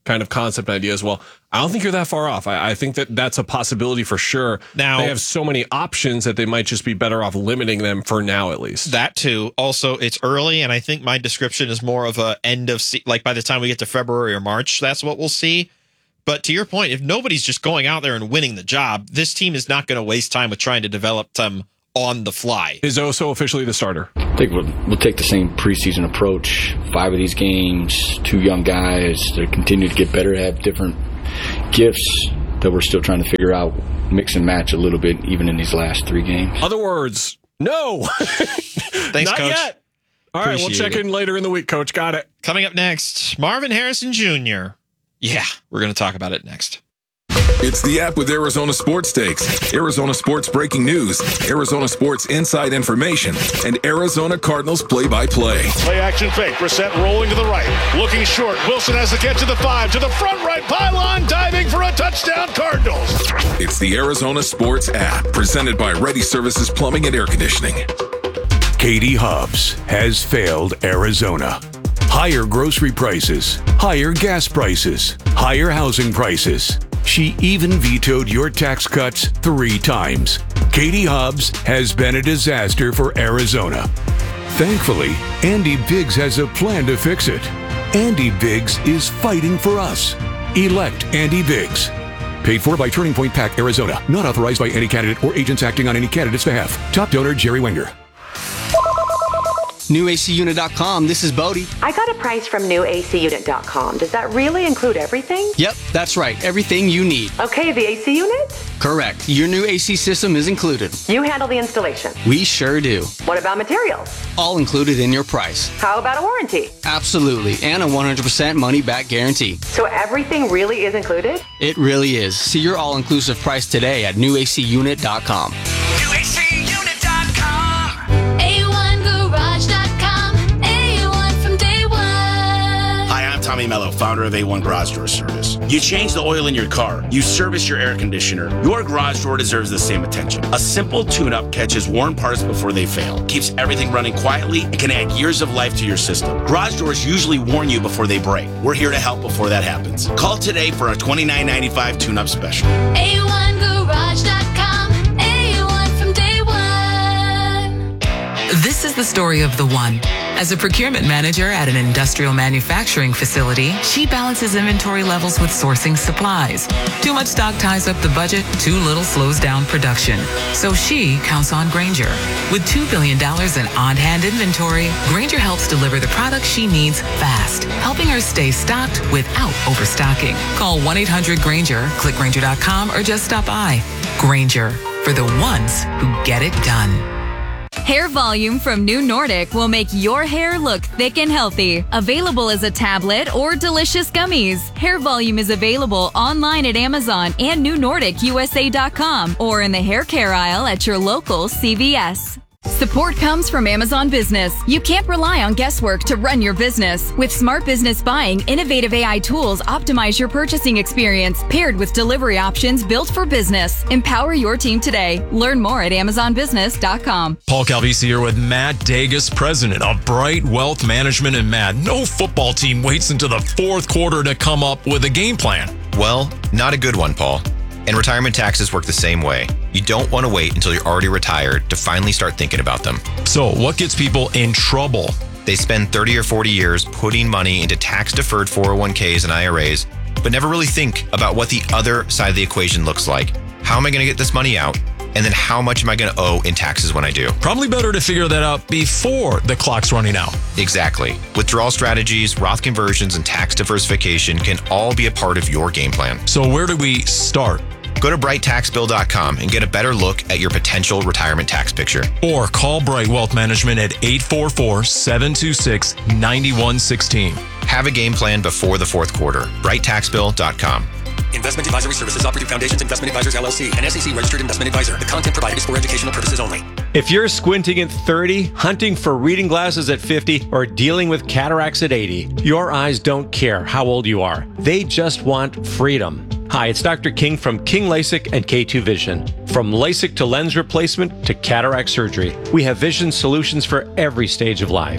[SPEAKER 1] kind of concept idea as well. I don't think you're that far off. I, I think that that's a possibility for sure.
[SPEAKER 2] Now,
[SPEAKER 1] they have so many options that they might just be better off limiting them for now, at least.
[SPEAKER 2] That too. Also, it's early, and I think my description is more of a end of se- like by the time we get to February or March, that's what we'll see. But to your point, if nobody's just going out there and winning the job, this team is not going to waste time with trying to develop them on the fly.
[SPEAKER 1] Is Oso officially the starter?
[SPEAKER 3] I think we'll, we'll take the same preseason approach. Five of these games, two young guys. They continue to get better, have different gifts that we're still trying to figure out, mix and match a little bit, even in these last three games.
[SPEAKER 1] Other words, no.
[SPEAKER 2] Thanks,
[SPEAKER 1] Not
[SPEAKER 2] Coach.
[SPEAKER 1] yet. All right, we'll check
[SPEAKER 2] Appreciate
[SPEAKER 1] in later in the week, Coach. Got it.
[SPEAKER 2] Coming up next, Marvin Harrison Junior Yeah, we're going to talk about it next.
[SPEAKER 4] It's the app with Arizona Sports Takes, Arizona Sports breaking news, Arizona Sports inside information, and Arizona Cardinals play-by-play.
[SPEAKER 5] Play action fake. Brissett rolling to the right. Looking short. Wilson has the catch to the five. To the front right pylon. Diving for a touchdown. Cardinals.
[SPEAKER 4] It's the Arizona Sports app, presented by Ready Services Plumbing and Air Conditioning.
[SPEAKER 7] Katie Hobbs has failed Arizona. Higher grocery prices, higher gas prices, higher housing prices. She even vetoed your tax cuts three times. Katie Hobbs has been a disaster for Arizona. Thankfully, Andy Biggs has a plan to fix it. Andy Biggs is fighting for us. Elect Andy Biggs. Paid for by Turning Point PAC, Arizona. Not authorized by any candidate or agents acting on any candidate's behalf. Top donor, Jerry Wenger.
[SPEAKER 6] new A C unit dot com, this is Bodie.
[SPEAKER 8] I got a price from new A C unit dot com. Does that really include everything?
[SPEAKER 6] Yep, that's right. Everything you need.
[SPEAKER 8] Okay, the A C unit?
[SPEAKER 6] Correct. Your new A C system is included.
[SPEAKER 8] You handle the installation.
[SPEAKER 6] We sure do.
[SPEAKER 8] What about materials?
[SPEAKER 6] All included in your price.
[SPEAKER 8] How about a warranty?
[SPEAKER 6] Absolutely. And a one hundred percent money back guarantee.
[SPEAKER 8] So everything really is included?
[SPEAKER 6] It really is. See your all-inclusive price today at new A C unit dot com.
[SPEAKER 13] new A C unit dot com. A one garage dot com. A one from day one.
[SPEAKER 10] Hi, I'm Tommy Mello, founder of A one Garage Door Service. You change the oil in your car, you service your air conditioner, your garage door deserves the same attention. A simple tune-up catches worn parts before they fail, keeps everything running quietly, and can add years of life to your system. Garage doors usually warn you before they break. We're here to help before that happens. Call today for a twenty-nine ninety-five tune-up special.
[SPEAKER 13] A one garage dot com. A one from day one.
[SPEAKER 11] This is the story of the one. As a procurement manager at an industrial manufacturing facility, she balances inventory levels with sourcing supplies. Too much stock ties up the budget, too little slows down production. So she counts on Grainger. With two billion dollars in on-hand inventory, Grainger helps deliver the products she needs fast, helping her stay stocked without overstocking. Call one eight hundred Grainger, click Grainger dot com, or just stop by. Grainger, for the ones who get it done.
[SPEAKER 12] Hair Volume from New Nordic will make your hair look thick and healthy. Available as a tablet or delicious gummies. Hair Volume is available online at Amazon and new nordic U S A dot com or in the hair care aisle at your local C V S. Support comes from Amazon Business. You can't rely on guesswork to run your business. With Smart Business Buying, innovative A I tools optimize your purchasing experience, paired with delivery options built for business. Empower your team today. Learn more at amazon business dot com.
[SPEAKER 28] Paul Calvisi here with Matt Dagus, president of Bright Wealth Management. And Matt, no football team waits until the fourth quarter to come up with a game plan.
[SPEAKER 29] Well, not a good one, Paul. And retirement taxes work the same way. You don't want to wait until you're already retired to finally start thinking about them.
[SPEAKER 28] So what gets people in trouble?
[SPEAKER 29] They spend thirty or forty years putting money into tax-deferred four oh one k's and I R As, but never really think about what the other side of the equation looks like. How am I going to get this money out? And then how much am I going to owe in taxes when I do?
[SPEAKER 28] Probably better to figure that out before the clock's running out.
[SPEAKER 29] Exactly. Withdrawal strategies, Roth conversions, and tax diversification can all be a part of your game plan.
[SPEAKER 28] So where do we start?
[SPEAKER 29] Go to bright tax bill dot com and get a better look at your potential retirement tax picture.
[SPEAKER 28] Or call Bright Wealth Management at eight four four, seven two six, nine one one six.
[SPEAKER 29] Have a game plan before the fourth quarter. bright tax bill dot com.
[SPEAKER 30] Investment Advisory Services offered through Foundations Investment Advisors, L L C, an S E C registered investment advisor. The content provided is for educational purposes only.
[SPEAKER 31] If you're squinting at thirty, hunting for reading glasses at fifty, or dealing with cataracts at eighty, your eyes don't care how old you are. They just want freedom. Hi, it's Doctor King from King LASIK and K two Vision. From LASIK to lens replacement to cataract surgery, we have vision solutions for every stage of life.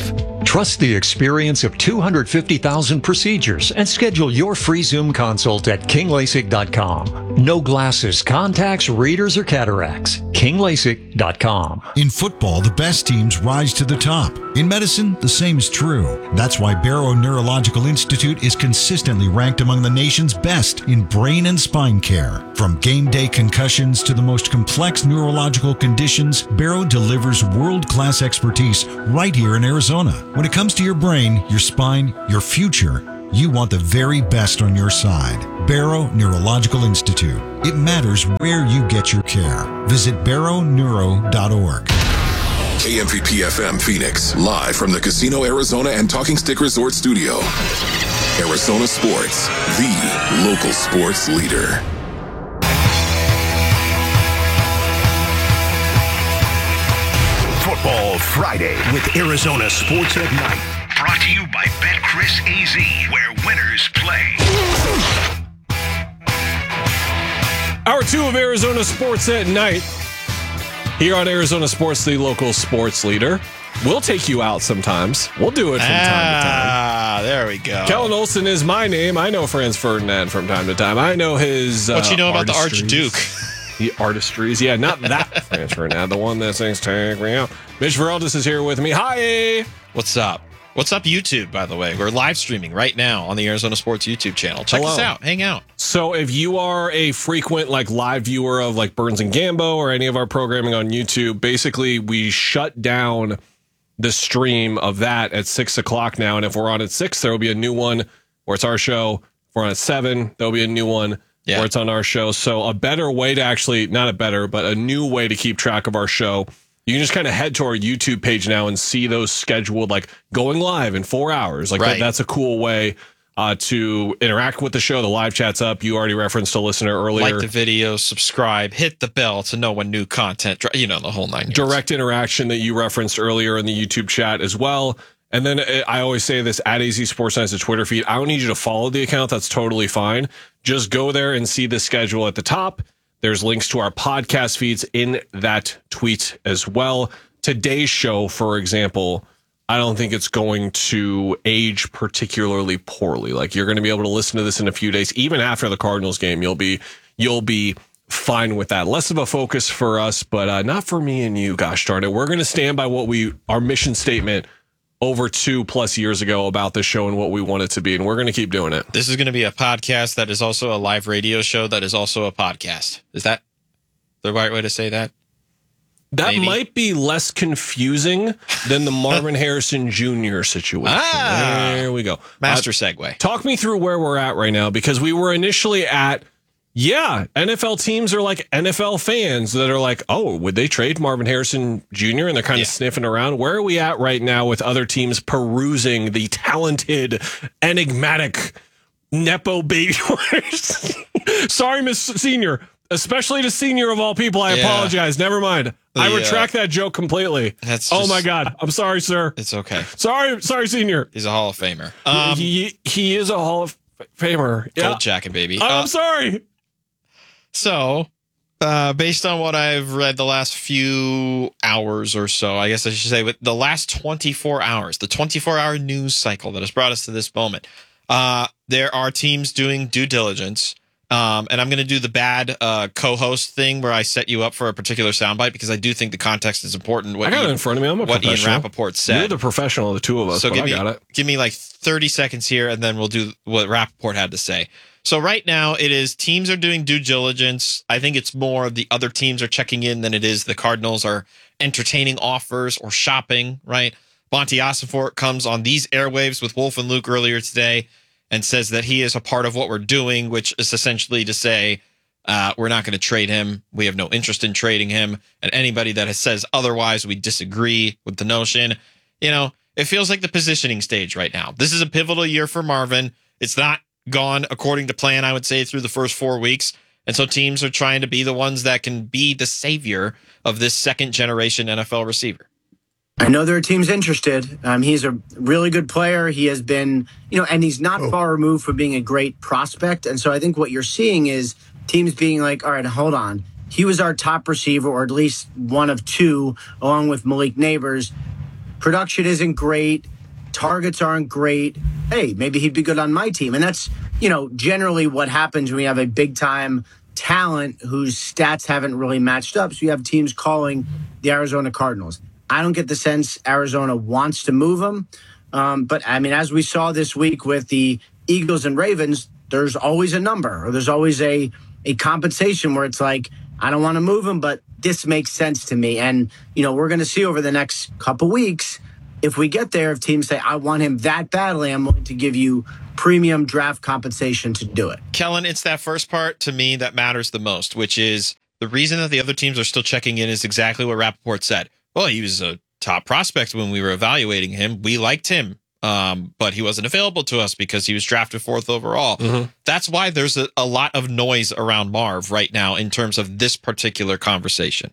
[SPEAKER 9] Trust the experience of two hundred fifty thousand procedures and schedule your free Zoom consult at king lasik dot com. No glasses, contacts, readers, or cataracts. king lasik dot com.
[SPEAKER 14] In football, the best teams rise to the top. In medicine, the same is true. That's why Barrow Neurological Institute is consistently ranked among the nation's best in brain and spine care. From game day concussions to the most complex neurological conditions, Barrow delivers world-class expertise right here in Arizona. When it comes to your brain, your spine, your future, you want the very best on your side. Barrow Neurological Institute. It matters where you get your care. Visit barrow neuro dot org.
[SPEAKER 4] K M V P F M Phoenix, live from the Casino Arizona and Talking Stick Resort Studio. Arizona Sports, the local sports leader.
[SPEAKER 15] Football Friday with Arizona Sports at Night. Brought to you by BetCris A Z, where winners play.
[SPEAKER 1] Hour two of Arizona Sports at Night. Here on Arizona Sports, the local sports leader. We'll take you out sometimes. We'll do it from
[SPEAKER 2] ah,
[SPEAKER 1] time to time.
[SPEAKER 2] Ah, there we go.
[SPEAKER 1] Kellen Olson is my name. I know Franz Ferdinand from time to time. I know his.
[SPEAKER 2] What
[SPEAKER 1] uh,
[SPEAKER 2] you know about
[SPEAKER 1] artistries.
[SPEAKER 2] the Archduke?
[SPEAKER 1] The artistries. Yeah, not that Franz Ferdinand. The one that sings "Take Me Out." Mitch Veraldis is here with me. Hi.
[SPEAKER 2] What's up? What's up, YouTube, by the way? We're live streaming right now on the Arizona Sports YouTube channel. Check
[SPEAKER 1] Hello.
[SPEAKER 2] us out. Hang out.
[SPEAKER 1] So if you are a frequent like live viewer of like Burns and Gambo or any of our programming on YouTube, basically we shut down the stream of that at six o'clock now. And if we're on at six, there will be a new one where it's our show. If we're on at seven, there'll be a new one yeah. where it's on our show. So a better way to actually, not a better, but a new way to keep track of our show. You can just kind of head to our YouTube page now and see those scheduled, like going live in four hours. Like
[SPEAKER 2] right.
[SPEAKER 1] that, that's a cool way uh, to interact with the show. The live chat's up. You already referenced a listener earlier.
[SPEAKER 2] Like the video, subscribe, hit the bell to know when new content, you know, the whole nine yards.
[SPEAKER 1] Direct interaction that you referenced earlier in the YouTube chat as well. And then I always say this, at A Z Sports Night, the Twitter feed. I don't need you to follow the account. That's totally fine. Just go there and see the schedule at the top. There's links to our podcast feeds in that tweet as well. Today's show, for example, I don't think it's going to age particularly poorly. Like you're going to be able to listen to this in a few days, even after the Cardinals game. You'll be you'll be fine with that. Less of a focus for us, but uh, not for me and you. Gosh darn it, we're going to stand by what we our mission statement over two plus years ago about this show and what we want it to be, and we're going to keep doing it.
[SPEAKER 2] This is going to be a podcast that is also a live radio show that is also a podcast. Is that the right way to say that?
[SPEAKER 1] That
[SPEAKER 2] Maybe.
[SPEAKER 1] might be less confusing than the Marvin Harrison Junior situation.
[SPEAKER 2] Ah,
[SPEAKER 1] there we go.
[SPEAKER 2] Master
[SPEAKER 1] uh,
[SPEAKER 2] segue.
[SPEAKER 1] Talk me through where we're at right now, because we were initially at, yeah, N F L teams are like N F L fans that are like, oh, would they trade Marvin Harrison Junior? And they're kind of yeah. sniffing around. Where are we at right now with other teams perusing the talented, enigmatic, Nepo baby owners? Sorry, Miss Senior. Especially to Senior of all people. I yeah. apologize. Never mind. The, I retract uh, that joke completely.
[SPEAKER 2] That's
[SPEAKER 1] oh
[SPEAKER 2] just,
[SPEAKER 1] my God. I'm sorry, sir.
[SPEAKER 2] It's okay.
[SPEAKER 1] Sorry, sorry, Senior.
[SPEAKER 2] He's a Hall of Famer. Um,
[SPEAKER 1] he he is a Hall of Famer.
[SPEAKER 2] Yeah.
[SPEAKER 1] Gold
[SPEAKER 2] jacket, baby.
[SPEAKER 1] Oh,
[SPEAKER 2] uh,
[SPEAKER 1] I'm sorry.
[SPEAKER 2] So, uh, based on what I've read the last few hours or so, I guess I should say, with the last twenty-four hours, the twenty-four hour news cycle that has brought us to this moment, uh, there are teams doing due diligence. Um, and I'm going to do the bad uh, co-host thing where I set you up for a particular soundbite because I do think the context is important. What
[SPEAKER 1] I got
[SPEAKER 2] Ian,
[SPEAKER 1] it in front of me. I'm a
[SPEAKER 2] what Ian
[SPEAKER 1] professional.
[SPEAKER 2] Rappaport said.
[SPEAKER 1] You're the professional of the two of us,
[SPEAKER 2] so
[SPEAKER 1] but
[SPEAKER 2] give
[SPEAKER 1] I
[SPEAKER 2] me,
[SPEAKER 1] got it.
[SPEAKER 2] Give me like thirty seconds here, and then we'll do what Rappaport had to say. So right now, it is teams are doing due diligence. I think it's more of the other teams are checking in than it is the Cardinals are entertaining offers or shopping, right? Monty Ossenfort comes on these airwaves with Wolf and Luke earlier today and says that he is a part of what we're doing, which is essentially to say uh, we're not going to trade him. We have no interest in trading him. And anybody that has says otherwise, we disagree with the notion. You know, it feels like the positioning stage right now. This is a pivotal year for Marvin. It's not gone according to plan, I would say, through the first four weeks. And so teams are trying to be the ones that can be the savior of this second generation N F L receiver.
[SPEAKER 16] I know there are teams interested. Um, he's a really good player. He has been, you know, and he's not oh. far removed from being a great prospect. And so I think what you're seeing is teams being like, all right, hold on. He was our top receiver, or at least one of two, along with Malik Neighbors. Production isn't great. targets aren't great. Hey, maybe he'd be good on my team. And that's, you know, generally what happens when you have a big-time talent whose stats haven't really matched up. So you have teams calling the Arizona Cardinals. I don't get the sense Arizona wants to move him. Um, but, I mean, as we saw this week with the Eagles and Ravens, there's always a number, or there's always a, a compensation where it's like, I don't want to move him, but this makes sense to me. And, you know, we're going to see over the next couple weeks, if we get there, if teams say, I want him that badly, I'm willing to give you premium draft compensation to do it.
[SPEAKER 2] Kellen, it's that first part to me that matters the most, which is the reason that the other teams are still checking in is exactly what Rappaport said. Well, he was a top prospect when we were evaluating him. We liked him, um, but he wasn't available to us because he was drafted fourth overall. Mm-hmm. That's why there's a, a lot of noise around Marv right now in terms of this particular conversation.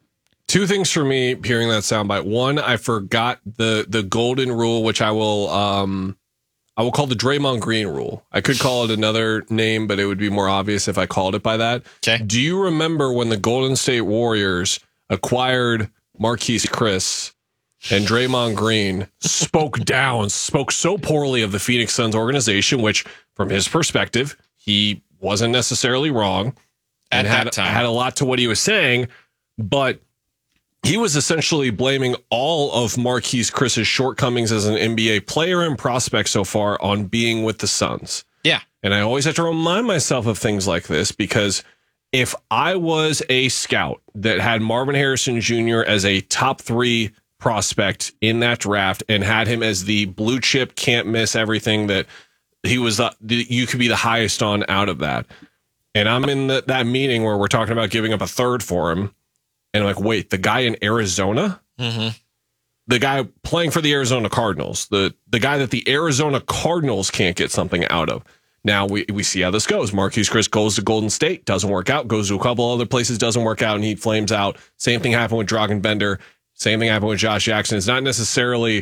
[SPEAKER 1] Two things for me hearing that soundbite. One, I forgot the the golden rule, which I will um, I will call the Draymond Green rule. I could call it another name, but it would be more obvious if I called it by that.
[SPEAKER 2] Okay.
[SPEAKER 1] Do you remember when the Golden State Warriors acquired Marquise Chris and Draymond Green spoke down, spoke so poorly of the Phoenix Suns organization, which from his perspective, he wasn't necessarily wrong and
[SPEAKER 2] At that
[SPEAKER 1] had,
[SPEAKER 2] time.
[SPEAKER 1] had a lot to what he was saying, but he was essentially blaming all of Marquise Chris's shortcomings as an N B A player and prospect so far on being with the Suns.
[SPEAKER 2] Yeah.
[SPEAKER 1] And I always have to remind myself of things like this because if I was a scout that had Marvin Harrison Junior as a top three prospect in that draft and had him as the blue chip, can't miss everything that he was, the, you could be the highest on out of that. And I'm in the, that meeting where we're talking about giving up a third for him. And I'm like, wait, the guy in Arizona?
[SPEAKER 2] Mm-hmm.
[SPEAKER 1] The guy playing for the Arizona Cardinals, the the guy that the Arizona Cardinals can't get something out of. Now we, we see how this goes. Marquise Chris goes to Golden State, doesn't work out, goes to a couple other places, doesn't work out, and he flames out. Same thing happened with Dragan Bender. Same thing happened with Josh Jackson. It's not necessarily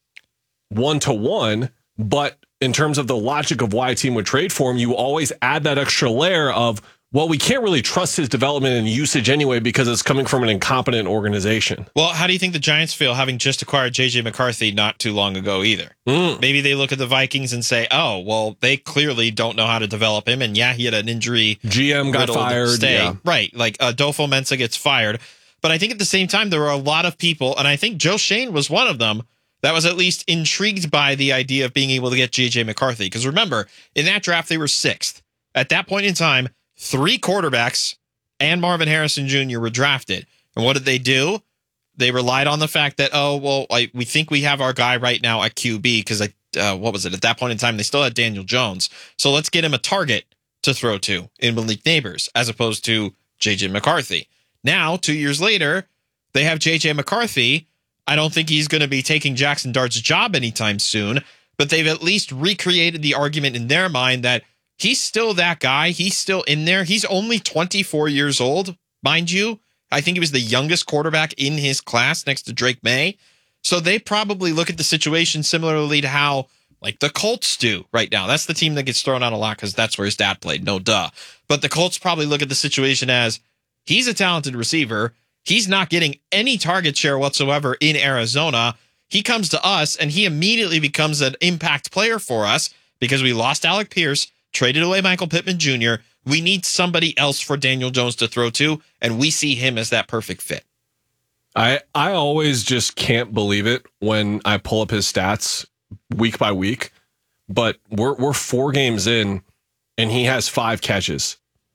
[SPEAKER 1] one-to-one, but in terms of the logic of why a team would trade for him, you always add that extra layer of, well, we can't really trust his development and usage anyway because it's coming from an incompetent organization.
[SPEAKER 2] Well, how do you think the Giants feel having just acquired J J McCarthy not too long ago either?
[SPEAKER 1] Mm.
[SPEAKER 2] Maybe they look at the Vikings and say, oh, well, they clearly don't know how to develop him. And yeah, he had an injury.
[SPEAKER 1] G M got fired.
[SPEAKER 2] Stay.
[SPEAKER 1] Yeah.
[SPEAKER 2] Right. Like uh, Adolfo Mensa gets fired. But I think at the same time, there were a lot of people, and I think Joe Shane was one of them, that was at least intrigued by the idea of being able to get J J McCarthy. Because remember, in that draft, they were sixth. At that point in time, three quarterbacks and Marvin Harrison Junior were drafted. And what did they do? They relied on the fact that, oh, well, I, we think we have our guy right now at Q B because, uh, what was it? At that point in time, they still had Daniel Jones. So let's get him a target to throw to in Malik Neighbors as opposed to J J McCarthy. Now, two years later, they have J J McCarthy. I don't think he's going to be taking Jackson Dart's job anytime soon, but they've at least recreated the argument in their mind that he's still that guy. He's still in there. He's only twenty-four years old, mind you. I think he was the youngest quarterback in his class next to Drake May. So they probably look at the situation similarly to how, like, the Colts do right now. That's the team that gets thrown out a lot because that's where his dad played. No duh. But the Colts probably look at the situation as he's a talented receiver. He's not getting any target share whatsoever in Arizona. He comes to us and he immediately becomes an impact player for us because we lost Alec Pierce, traded away Michael Pittman Junior We need somebody else for Daniel Jones to throw to, and we see him as that perfect fit.
[SPEAKER 1] I I always just can't believe it when I pull up his stats week by week, but we're we're four games in, and he has five catches.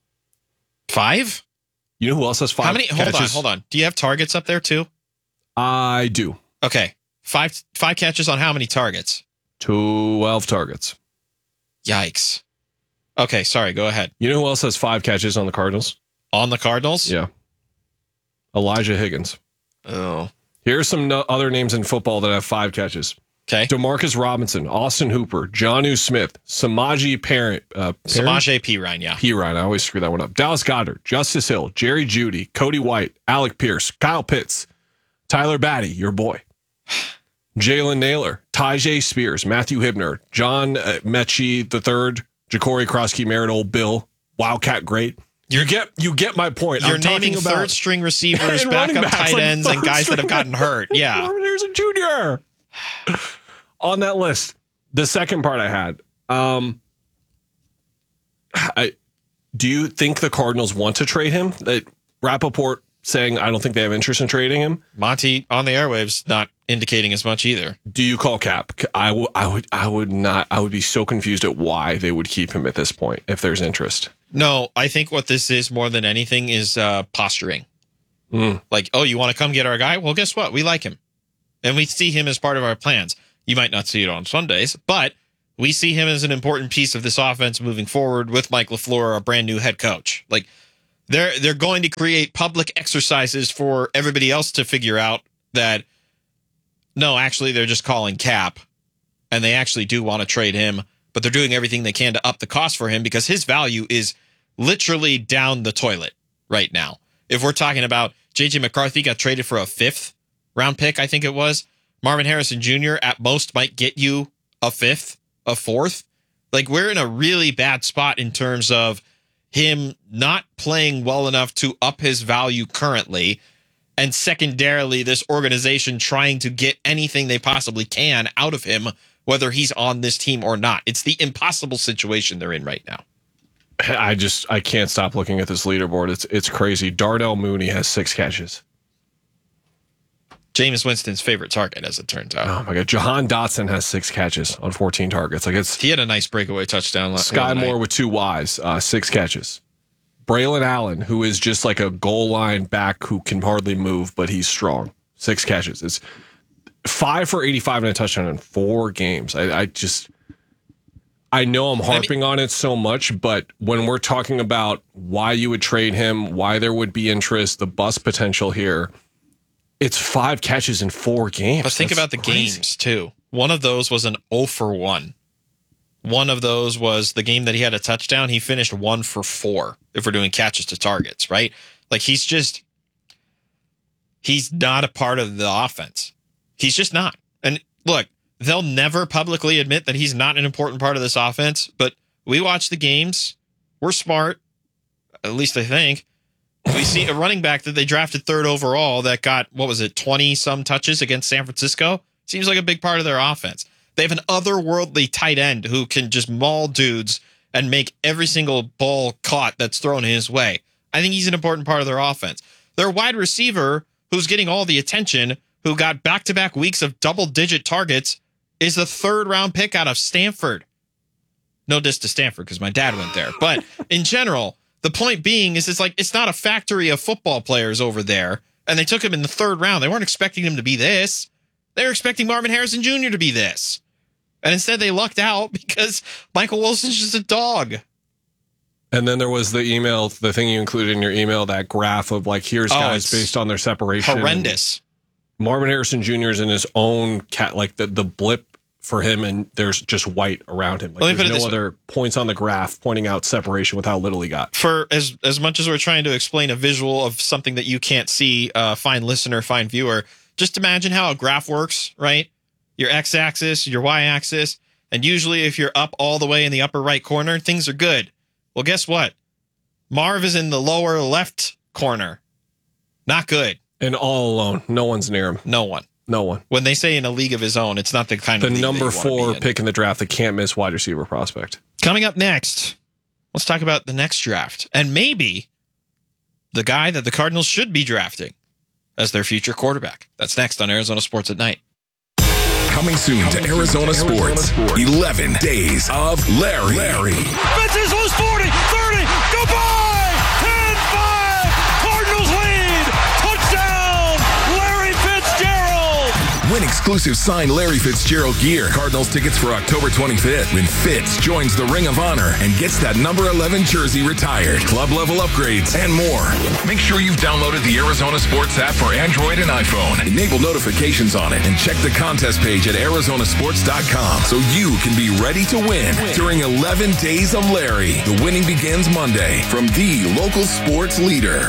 [SPEAKER 2] Five?
[SPEAKER 1] You know who else has five?
[SPEAKER 2] How many?
[SPEAKER 1] Catches?
[SPEAKER 2] Hold on, hold on. Do you have targets up there too?
[SPEAKER 1] I do.
[SPEAKER 2] Okay, five five catches on how many targets?
[SPEAKER 1] Twelve targets.
[SPEAKER 2] Yikes. Okay, sorry, go ahead.
[SPEAKER 1] You know who else has five catches on the Cardinals?
[SPEAKER 2] On the Cardinals?
[SPEAKER 1] Yeah. Elijah Higgins.
[SPEAKER 2] Oh.
[SPEAKER 1] Here's some no- other names in football that have five catches.
[SPEAKER 2] Okay.
[SPEAKER 1] DeMarcus Robinson, Austin Hooper, Jonnu Smith, Samaje Perine. Uh,
[SPEAKER 2] Samaje Perine, yeah.
[SPEAKER 1] Perine, I always screw that one up. Dallas Goedert, Justice Hill, Jerry Jeudy, Cody White, Alec Pierce, Kyle Pitts, Tyler Batty, your boy. Jalen Naylor, Tyjae Spears, Matthew Hibner, John uh, Mechie the third, Ja'Cory Krosky, Merritt, Bill, Wildcat great. You get you get my point.
[SPEAKER 2] You're
[SPEAKER 1] I'm
[SPEAKER 2] naming
[SPEAKER 1] about
[SPEAKER 2] third string receivers,
[SPEAKER 1] and running
[SPEAKER 2] backup
[SPEAKER 1] backs,
[SPEAKER 2] tight
[SPEAKER 1] like
[SPEAKER 2] ends, and guys that have
[SPEAKER 1] string-
[SPEAKER 2] gotten hurt. Yeah.
[SPEAKER 1] Marvin Harrison Junior on that list, the second part I had, um, I do you think the Cardinals want to trade him? That Rappaport saying, I don't think they have interest in trading him.
[SPEAKER 2] Monty on the airwaves not indicating as much either.
[SPEAKER 1] Do you call Cap? I, w- I would I would not. I would be so confused at why they would keep him at this point if there's interest.
[SPEAKER 2] No, I think what this is more than anything is uh, posturing.
[SPEAKER 1] Mm.
[SPEAKER 2] Like, oh, you want to come get our guy? Well, guess what? We like him. And we see him as part of our plans. You might not see it on Sundays, but we see him as an important piece of this offense moving forward with Mike LaFleur, a brand new head coach. Like, they're they're going to create public exercises for everybody else to figure out that, no, actually, they're just calling Cap, and they actually do want to trade him, but they're doing everything they can to up the cost for him because his value is literally down the toilet right now. If we're talking about J J McCarthy got traded for a fifth round pick, I think it was. Marvin Harrison Junior at most might get you a fifth, a fourth. Like, we're in a really bad spot in terms of him not playing well enough to up his value currently, and secondarily, this organization trying to get anything they possibly can out of him, whether he's on this team or not. It's the impossible situation they're in right now.
[SPEAKER 1] I just I can't stop looking at this leaderboard. It's it's crazy. Darnell Mooney has six catches.
[SPEAKER 2] Jameis Winston's favorite target, as it turns out.
[SPEAKER 1] Oh my God, Jahan Dotson has six catches on fourteen targets. Like it's
[SPEAKER 2] he had a nice breakaway touchdown last
[SPEAKER 1] Sky Moore with two Ys, uh, six catches. Braylon Allen, who is just like a goal line back who can hardly move, but he's strong. Six catches. It's five for eighty-five and a touchdown in four games. I, I just, I know I'm harping on it so much, but when we're talking about why you would trade him, why there would be interest, the bust potential here, it's five catches in four games.
[SPEAKER 2] But think
[SPEAKER 1] That's
[SPEAKER 2] about the
[SPEAKER 1] crazy.
[SPEAKER 2] games, too. One of those was an oh for one. One of those was the game that he had a touchdown. He finished one for four, if we're doing catches to targets, right? Like, he's just, he's not a part of the offense. He's just not. And look, they'll never publicly admit that he's not an important part of this offense, but we watch the games. We're smart, at least I think. We see a running back that they drafted third overall that got, what was it, twenty-some touches against San Francisco? Seems like a big part of their offense. They have an otherworldly tight end who can just maul dudes and make every single ball caught that's thrown his way. I think he's an important part of their offense. Their wide receiver, who's getting all the attention, who got back-to-back weeks of double-digit targets, is the third-round pick out of Stanford. No diss to Stanford because my dad went there. But in general, the point being is it's like it's not a factory of football players over there, and they took him in the third round. They weren't expecting him to be this. They were expecting Marvin Harrison Junior to be this. And instead they lucked out because Michael Wilson's just a dog.
[SPEAKER 1] And then there was the email, the thing you included in your email, that graph of like, here's
[SPEAKER 2] Oh,
[SPEAKER 1] guys
[SPEAKER 2] it's
[SPEAKER 1] based on their separation.
[SPEAKER 2] Horrendous.
[SPEAKER 1] Marvin Harrison Junior is in his own cat, like the, the blip for him, and there's just white around him. Like,
[SPEAKER 2] Let me
[SPEAKER 1] there's
[SPEAKER 2] put it
[SPEAKER 1] no
[SPEAKER 2] this way.
[SPEAKER 1] other points on the graph pointing out separation with how little he got.
[SPEAKER 2] For as as much as we're trying to explain a visual of something that you can't see, uh, fine listener, fine viewer, just imagine how a graph works, right? Your x-axis, your y-axis, and usually if you're up all the way in the upper right corner, things are good. Well, guess what? Marv is in the lower left corner. Not good.
[SPEAKER 1] And all alone. No one's near him.
[SPEAKER 2] No one.
[SPEAKER 1] No one.
[SPEAKER 2] When they say in a league of his own, it's not the kind
[SPEAKER 1] The
[SPEAKER 2] of league
[SPEAKER 1] number
[SPEAKER 2] that you wanna
[SPEAKER 1] four
[SPEAKER 2] be in.
[SPEAKER 1] pick in the draft, the can't miss wide receiver prospect.
[SPEAKER 2] Coming up next, let's talk about the next draft and maybe the guy that the Cardinals should be drafting as their future quarterback. That's next on Arizona Sports at Night.
[SPEAKER 4] Coming soon to Arizona Sports. eleven days of Larry. Larry.
[SPEAKER 5] Fences lose forty, thirty, goodbye! ten five, Cardinals lead! Touchdown, Larry Fitzgerald!
[SPEAKER 4] Win exclusive signed Larry Fitzgerald gear. Cardinals tickets for October twenty-fifth when Fitz joins the Ring of Honor and gets that number eleven jersey retired. Club level upgrades and more. Make sure you've downloaded the Arizona Sports app for Android and iPhone. Enable notifications on it and check the contest page at arizona sports dot com so you can be ready to win during eleven days of Larry. The winning begins Monday from the local sports leader.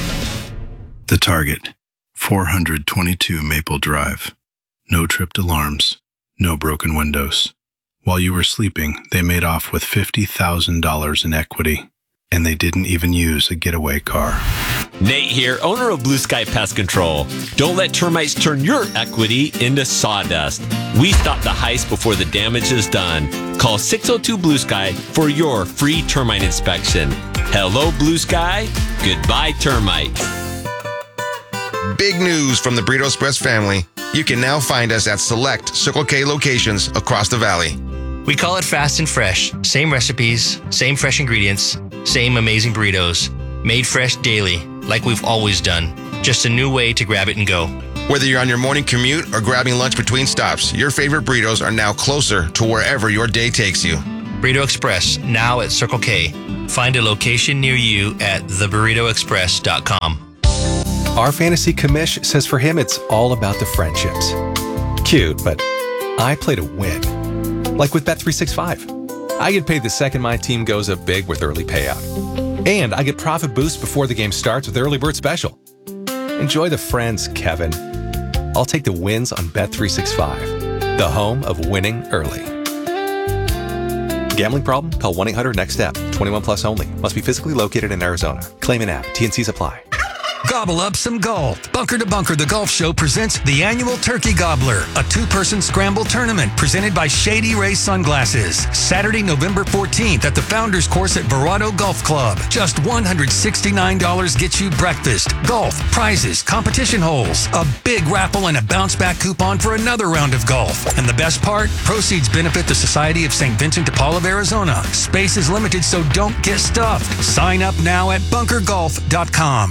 [SPEAKER 17] The Target, four twenty-two Maple Drive. No tripped alarms, no broken windows. While you were sleeping, they made off with fifty thousand dollars in equity, and they didn't even use a getaway car.
[SPEAKER 3] Nate here, owner of Blue Sky Pest Control. Don't let termites turn your equity into sawdust. We stop the heist before the damage is done. Call six oh two Blue Sky for your free termite inspection. Hello, Blue Sky. Goodbye, termites.
[SPEAKER 29] Big news from the Burrito Express family. You can now find us at select Circle K locations across the valley.
[SPEAKER 18] We call it fast and fresh. Same recipes, same fresh ingredients, same amazing burritos. Made fresh daily, like we've always done. Just a new way to grab it and go.
[SPEAKER 29] Whether you're on your morning commute or grabbing lunch between stops, your favorite burritos are now closer to wherever your day takes you.
[SPEAKER 18] Burrito Express, now at Circle K. Find a location near you at the burrito express dot com.
[SPEAKER 19] Our fantasy commish says for him it's all about the friendships. Cute, but I play to win. Like with Bet three sixty-five. I get paid the second my team goes up big with early payout. And I get profit boost before the game starts with Early Bird Special. Enjoy the friends, Kevin. I'll take the wins on Bet three sixty-five, the home of winning early. Gambling problem? Call one eight hundred next step. twenty-one plus only. Must be physically located in Arizona. Claim an app. T N Cs apply.
[SPEAKER 20] Gobble up some golf. Bunker to Bunker, the golf show presents the annual Turkey Gobbler, a two-person scramble tournament presented by Shady Ray Sunglasses. Saturday, November fourteenth at the Founders Course at Verado Golf Club. Just one hundred sixty-nine dollars gets you breakfast, golf, prizes, competition holes, a big raffle, and a bounce-back coupon for another round of golf. And the best part? Proceeds benefit the Society of Saint Vincent de Paul of Arizona. Space is limited, so don't get stuffed. Sign up now at bunker golf dot com.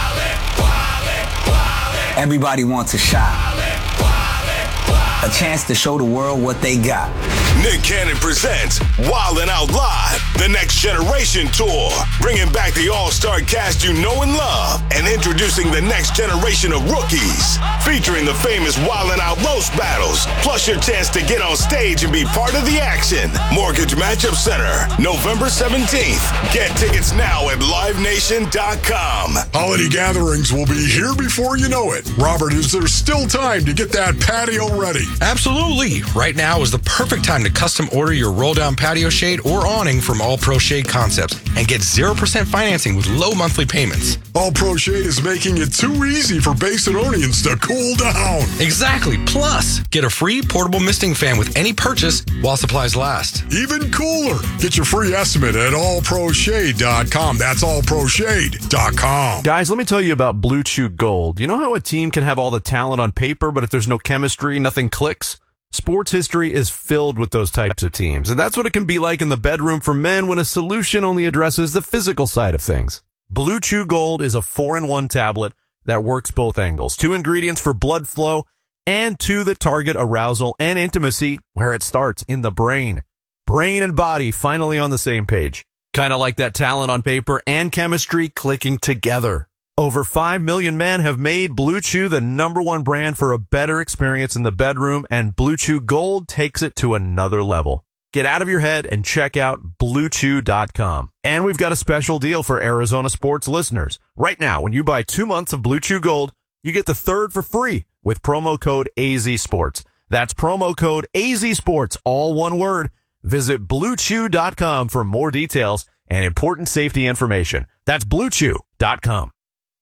[SPEAKER 21] Everybody wants a shot. A chance to show the world what they got.
[SPEAKER 22] Nick Cannon presents Wildin' Out Live, the Next Generation Tour, bringing back the all-star cast you know and love, and introducing the next generation of rookies, featuring the famous Wildin' Out Los battles, plus your chance to get on stage and be part of the action. Mortgage Matchup Center, November seventeenth. Get tickets now at live nation dot com.
[SPEAKER 23] Holiday gatherings will be here before you know it. Robert, is there still time to get that patio ready?
[SPEAKER 24] Absolutely. Right now is the perfect time to custom order your roll-down patio shade or awning from All Pro Shade Concepts and get zero percent financing with low monthly payments.
[SPEAKER 23] All Pro Shade is making it too easy for Basinonians to cool down.
[SPEAKER 24] Exactly. Plus, get a free portable misting fan with any purchase while supplies last.
[SPEAKER 23] Even cooler. Get your free estimate at all pro shade dot com. That's all pro shade dot com.
[SPEAKER 25] Guys, let me tell you about Blue Chew Gold. You know how a team can have all the talent on paper, but if there's no chemistry, nothing clicks? Sports history is filled with those types of teams, and that's what it can be like in the bedroom for men when a solution only addresses the physical side of things. Blue Chew Gold is a four in one tablet that works both angles. Two ingredients for blood flow and two that target arousal and intimacy where it starts, in the brain. Brain and body finally on the same page. Kind of like that talent on paper and chemistry clicking together. Over five million men have made Blue Chew the number one brand for a better experience in the bedroom, and Blue Chew Gold takes it to another level. Get out of your head and check out blue chew dot com. And we've got a special deal for Arizona sports listeners. Right now, when you buy two months of Blue Chew Gold, you get the third for free with promo code A Z Sports. That's promo code A Z Sports, all one word. Visit blue chew dot com for more details and important safety information. That's blue chew dot com.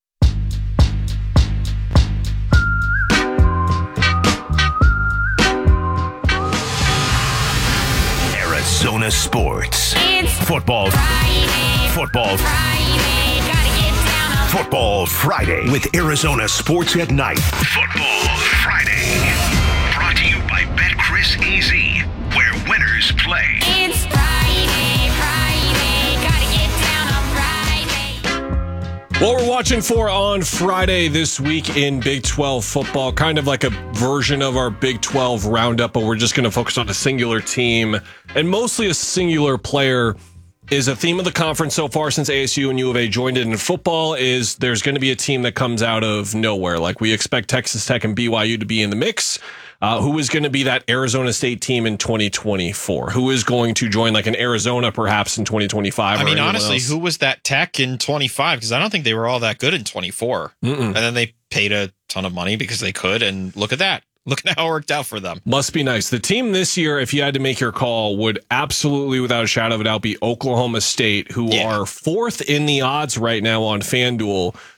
[SPEAKER 15] Arizona sports.
[SPEAKER 13] It's
[SPEAKER 15] football.
[SPEAKER 13] Friday.
[SPEAKER 15] Football.
[SPEAKER 13] Friday. Gotta get down on
[SPEAKER 15] Football Friday with Arizona Sports at Night. Football Friday. Brought to you by BetCris A Z, where winners play.
[SPEAKER 13] It's Friday, Friday. Gotta get down on Friday.
[SPEAKER 1] What we're watching for on Friday this week in Big twelve football, kind of like a version of our Big twelve roundup, but we're just going to focus on a singular team and mostly a singular player, is a theme of the conference so far since A S U and U of A joined it in football. Is there's going to be a team that comes out of nowhere. Like we expect Texas Tech and B Y U to be in the mix. Uh, who is going to be that Arizona State team in twenty twenty-four? Who is going to join like an Arizona perhaps in twenty twenty-five?
[SPEAKER 2] I
[SPEAKER 1] or
[SPEAKER 2] mean,
[SPEAKER 1] anyone
[SPEAKER 2] honestly,
[SPEAKER 1] else?
[SPEAKER 2] who was that Tech in twenty-five? Because I don't think they were all that good in twenty-four.
[SPEAKER 1] Mm-mm.
[SPEAKER 2] And then they paid a ton of money because they could. And look at that. Look at how it worked out for them.
[SPEAKER 1] Must be nice. The team this year, if you had to make your call, would absolutely, without a shadow of a doubt, be Oklahoma State, who
[SPEAKER 2] Yeah.
[SPEAKER 1] are fourth in the odds right now on FanDuel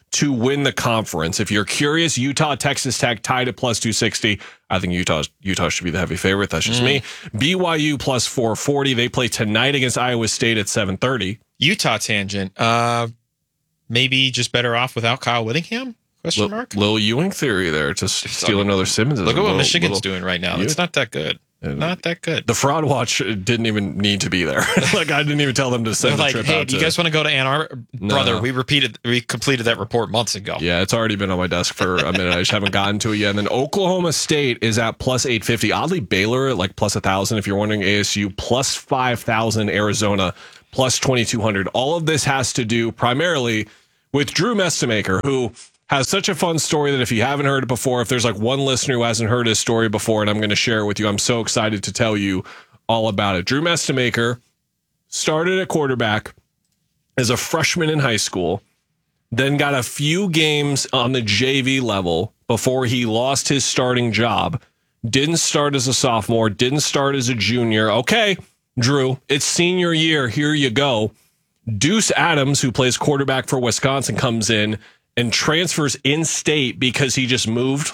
[SPEAKER 1] to win the conference. If you're curious, Utah, Texas Tech tied at plus two sixty. I think Utah Utah should be the heavy favorite. That's just mm. me. B Y U plus four forty. They play tonight against Iowa State at seven thirty.
[SPEAKER 2] Utah tangent. Uh, maybe just better off without Kyle Whittingham? Question
[SPEAKER 1] L-
[SPEAKER 2] mark.
[SPEAKER 1] Little Ewing theory there to steal another Simmons.
[SPEAKER 2] Look at what
[SPEAKER 1] little,
[SPEAKER 2] Michigan's
[SPEAKER 1] little,
[SPEAKER 2] doing right now. It's not that good. Not that good.
[SPEAKER 1] The fraud watch didn't even need to be there. Like I didn't even tell them to send
[SPEAKER 2] They're
[SPEAKER 1] the
[SPEAKER 2] like,
[SPEAKER 1] trip
[SPEAKER 2] hey,
[SPEAKER 1] out
[SPEAKER 2] do you
[SPEAKER 1] to-
[SPEAKER 2] guys want to go to Ann Arbor?
[SPEAKER 1] No.
[SPEAKER 2] Brother, we repeated, we completed that report months ago.
[SPEAKER 1] Yeah, it's already been on my desk for a minute. I just haven't gotten to it yet. And then Oklahoma State is at plus eight fifty. Oddly, Baylor at like plus one thousand. If you're wondering, A S U plus five thousand. Arizona plus twenty-two hundred. All of this has to do primarily with Drew Mestemaker, who has such a fun story that if you haven't heard it before, if there's like one listener who hasn't heard his story before, and I'm going to share it with you, I'm so excited to tell you all about it. Drew Mestemaker started at quarterback as a freshman in high school, then got a few games on the J V level before he lost his starting job. Didn't start as a sophomore, didn't start as a junior. Okay, Drew, it's senior year. Here you go. Deuce Adams, who plays quarterback for Wisconsin, comes in and transfers in state because he just moved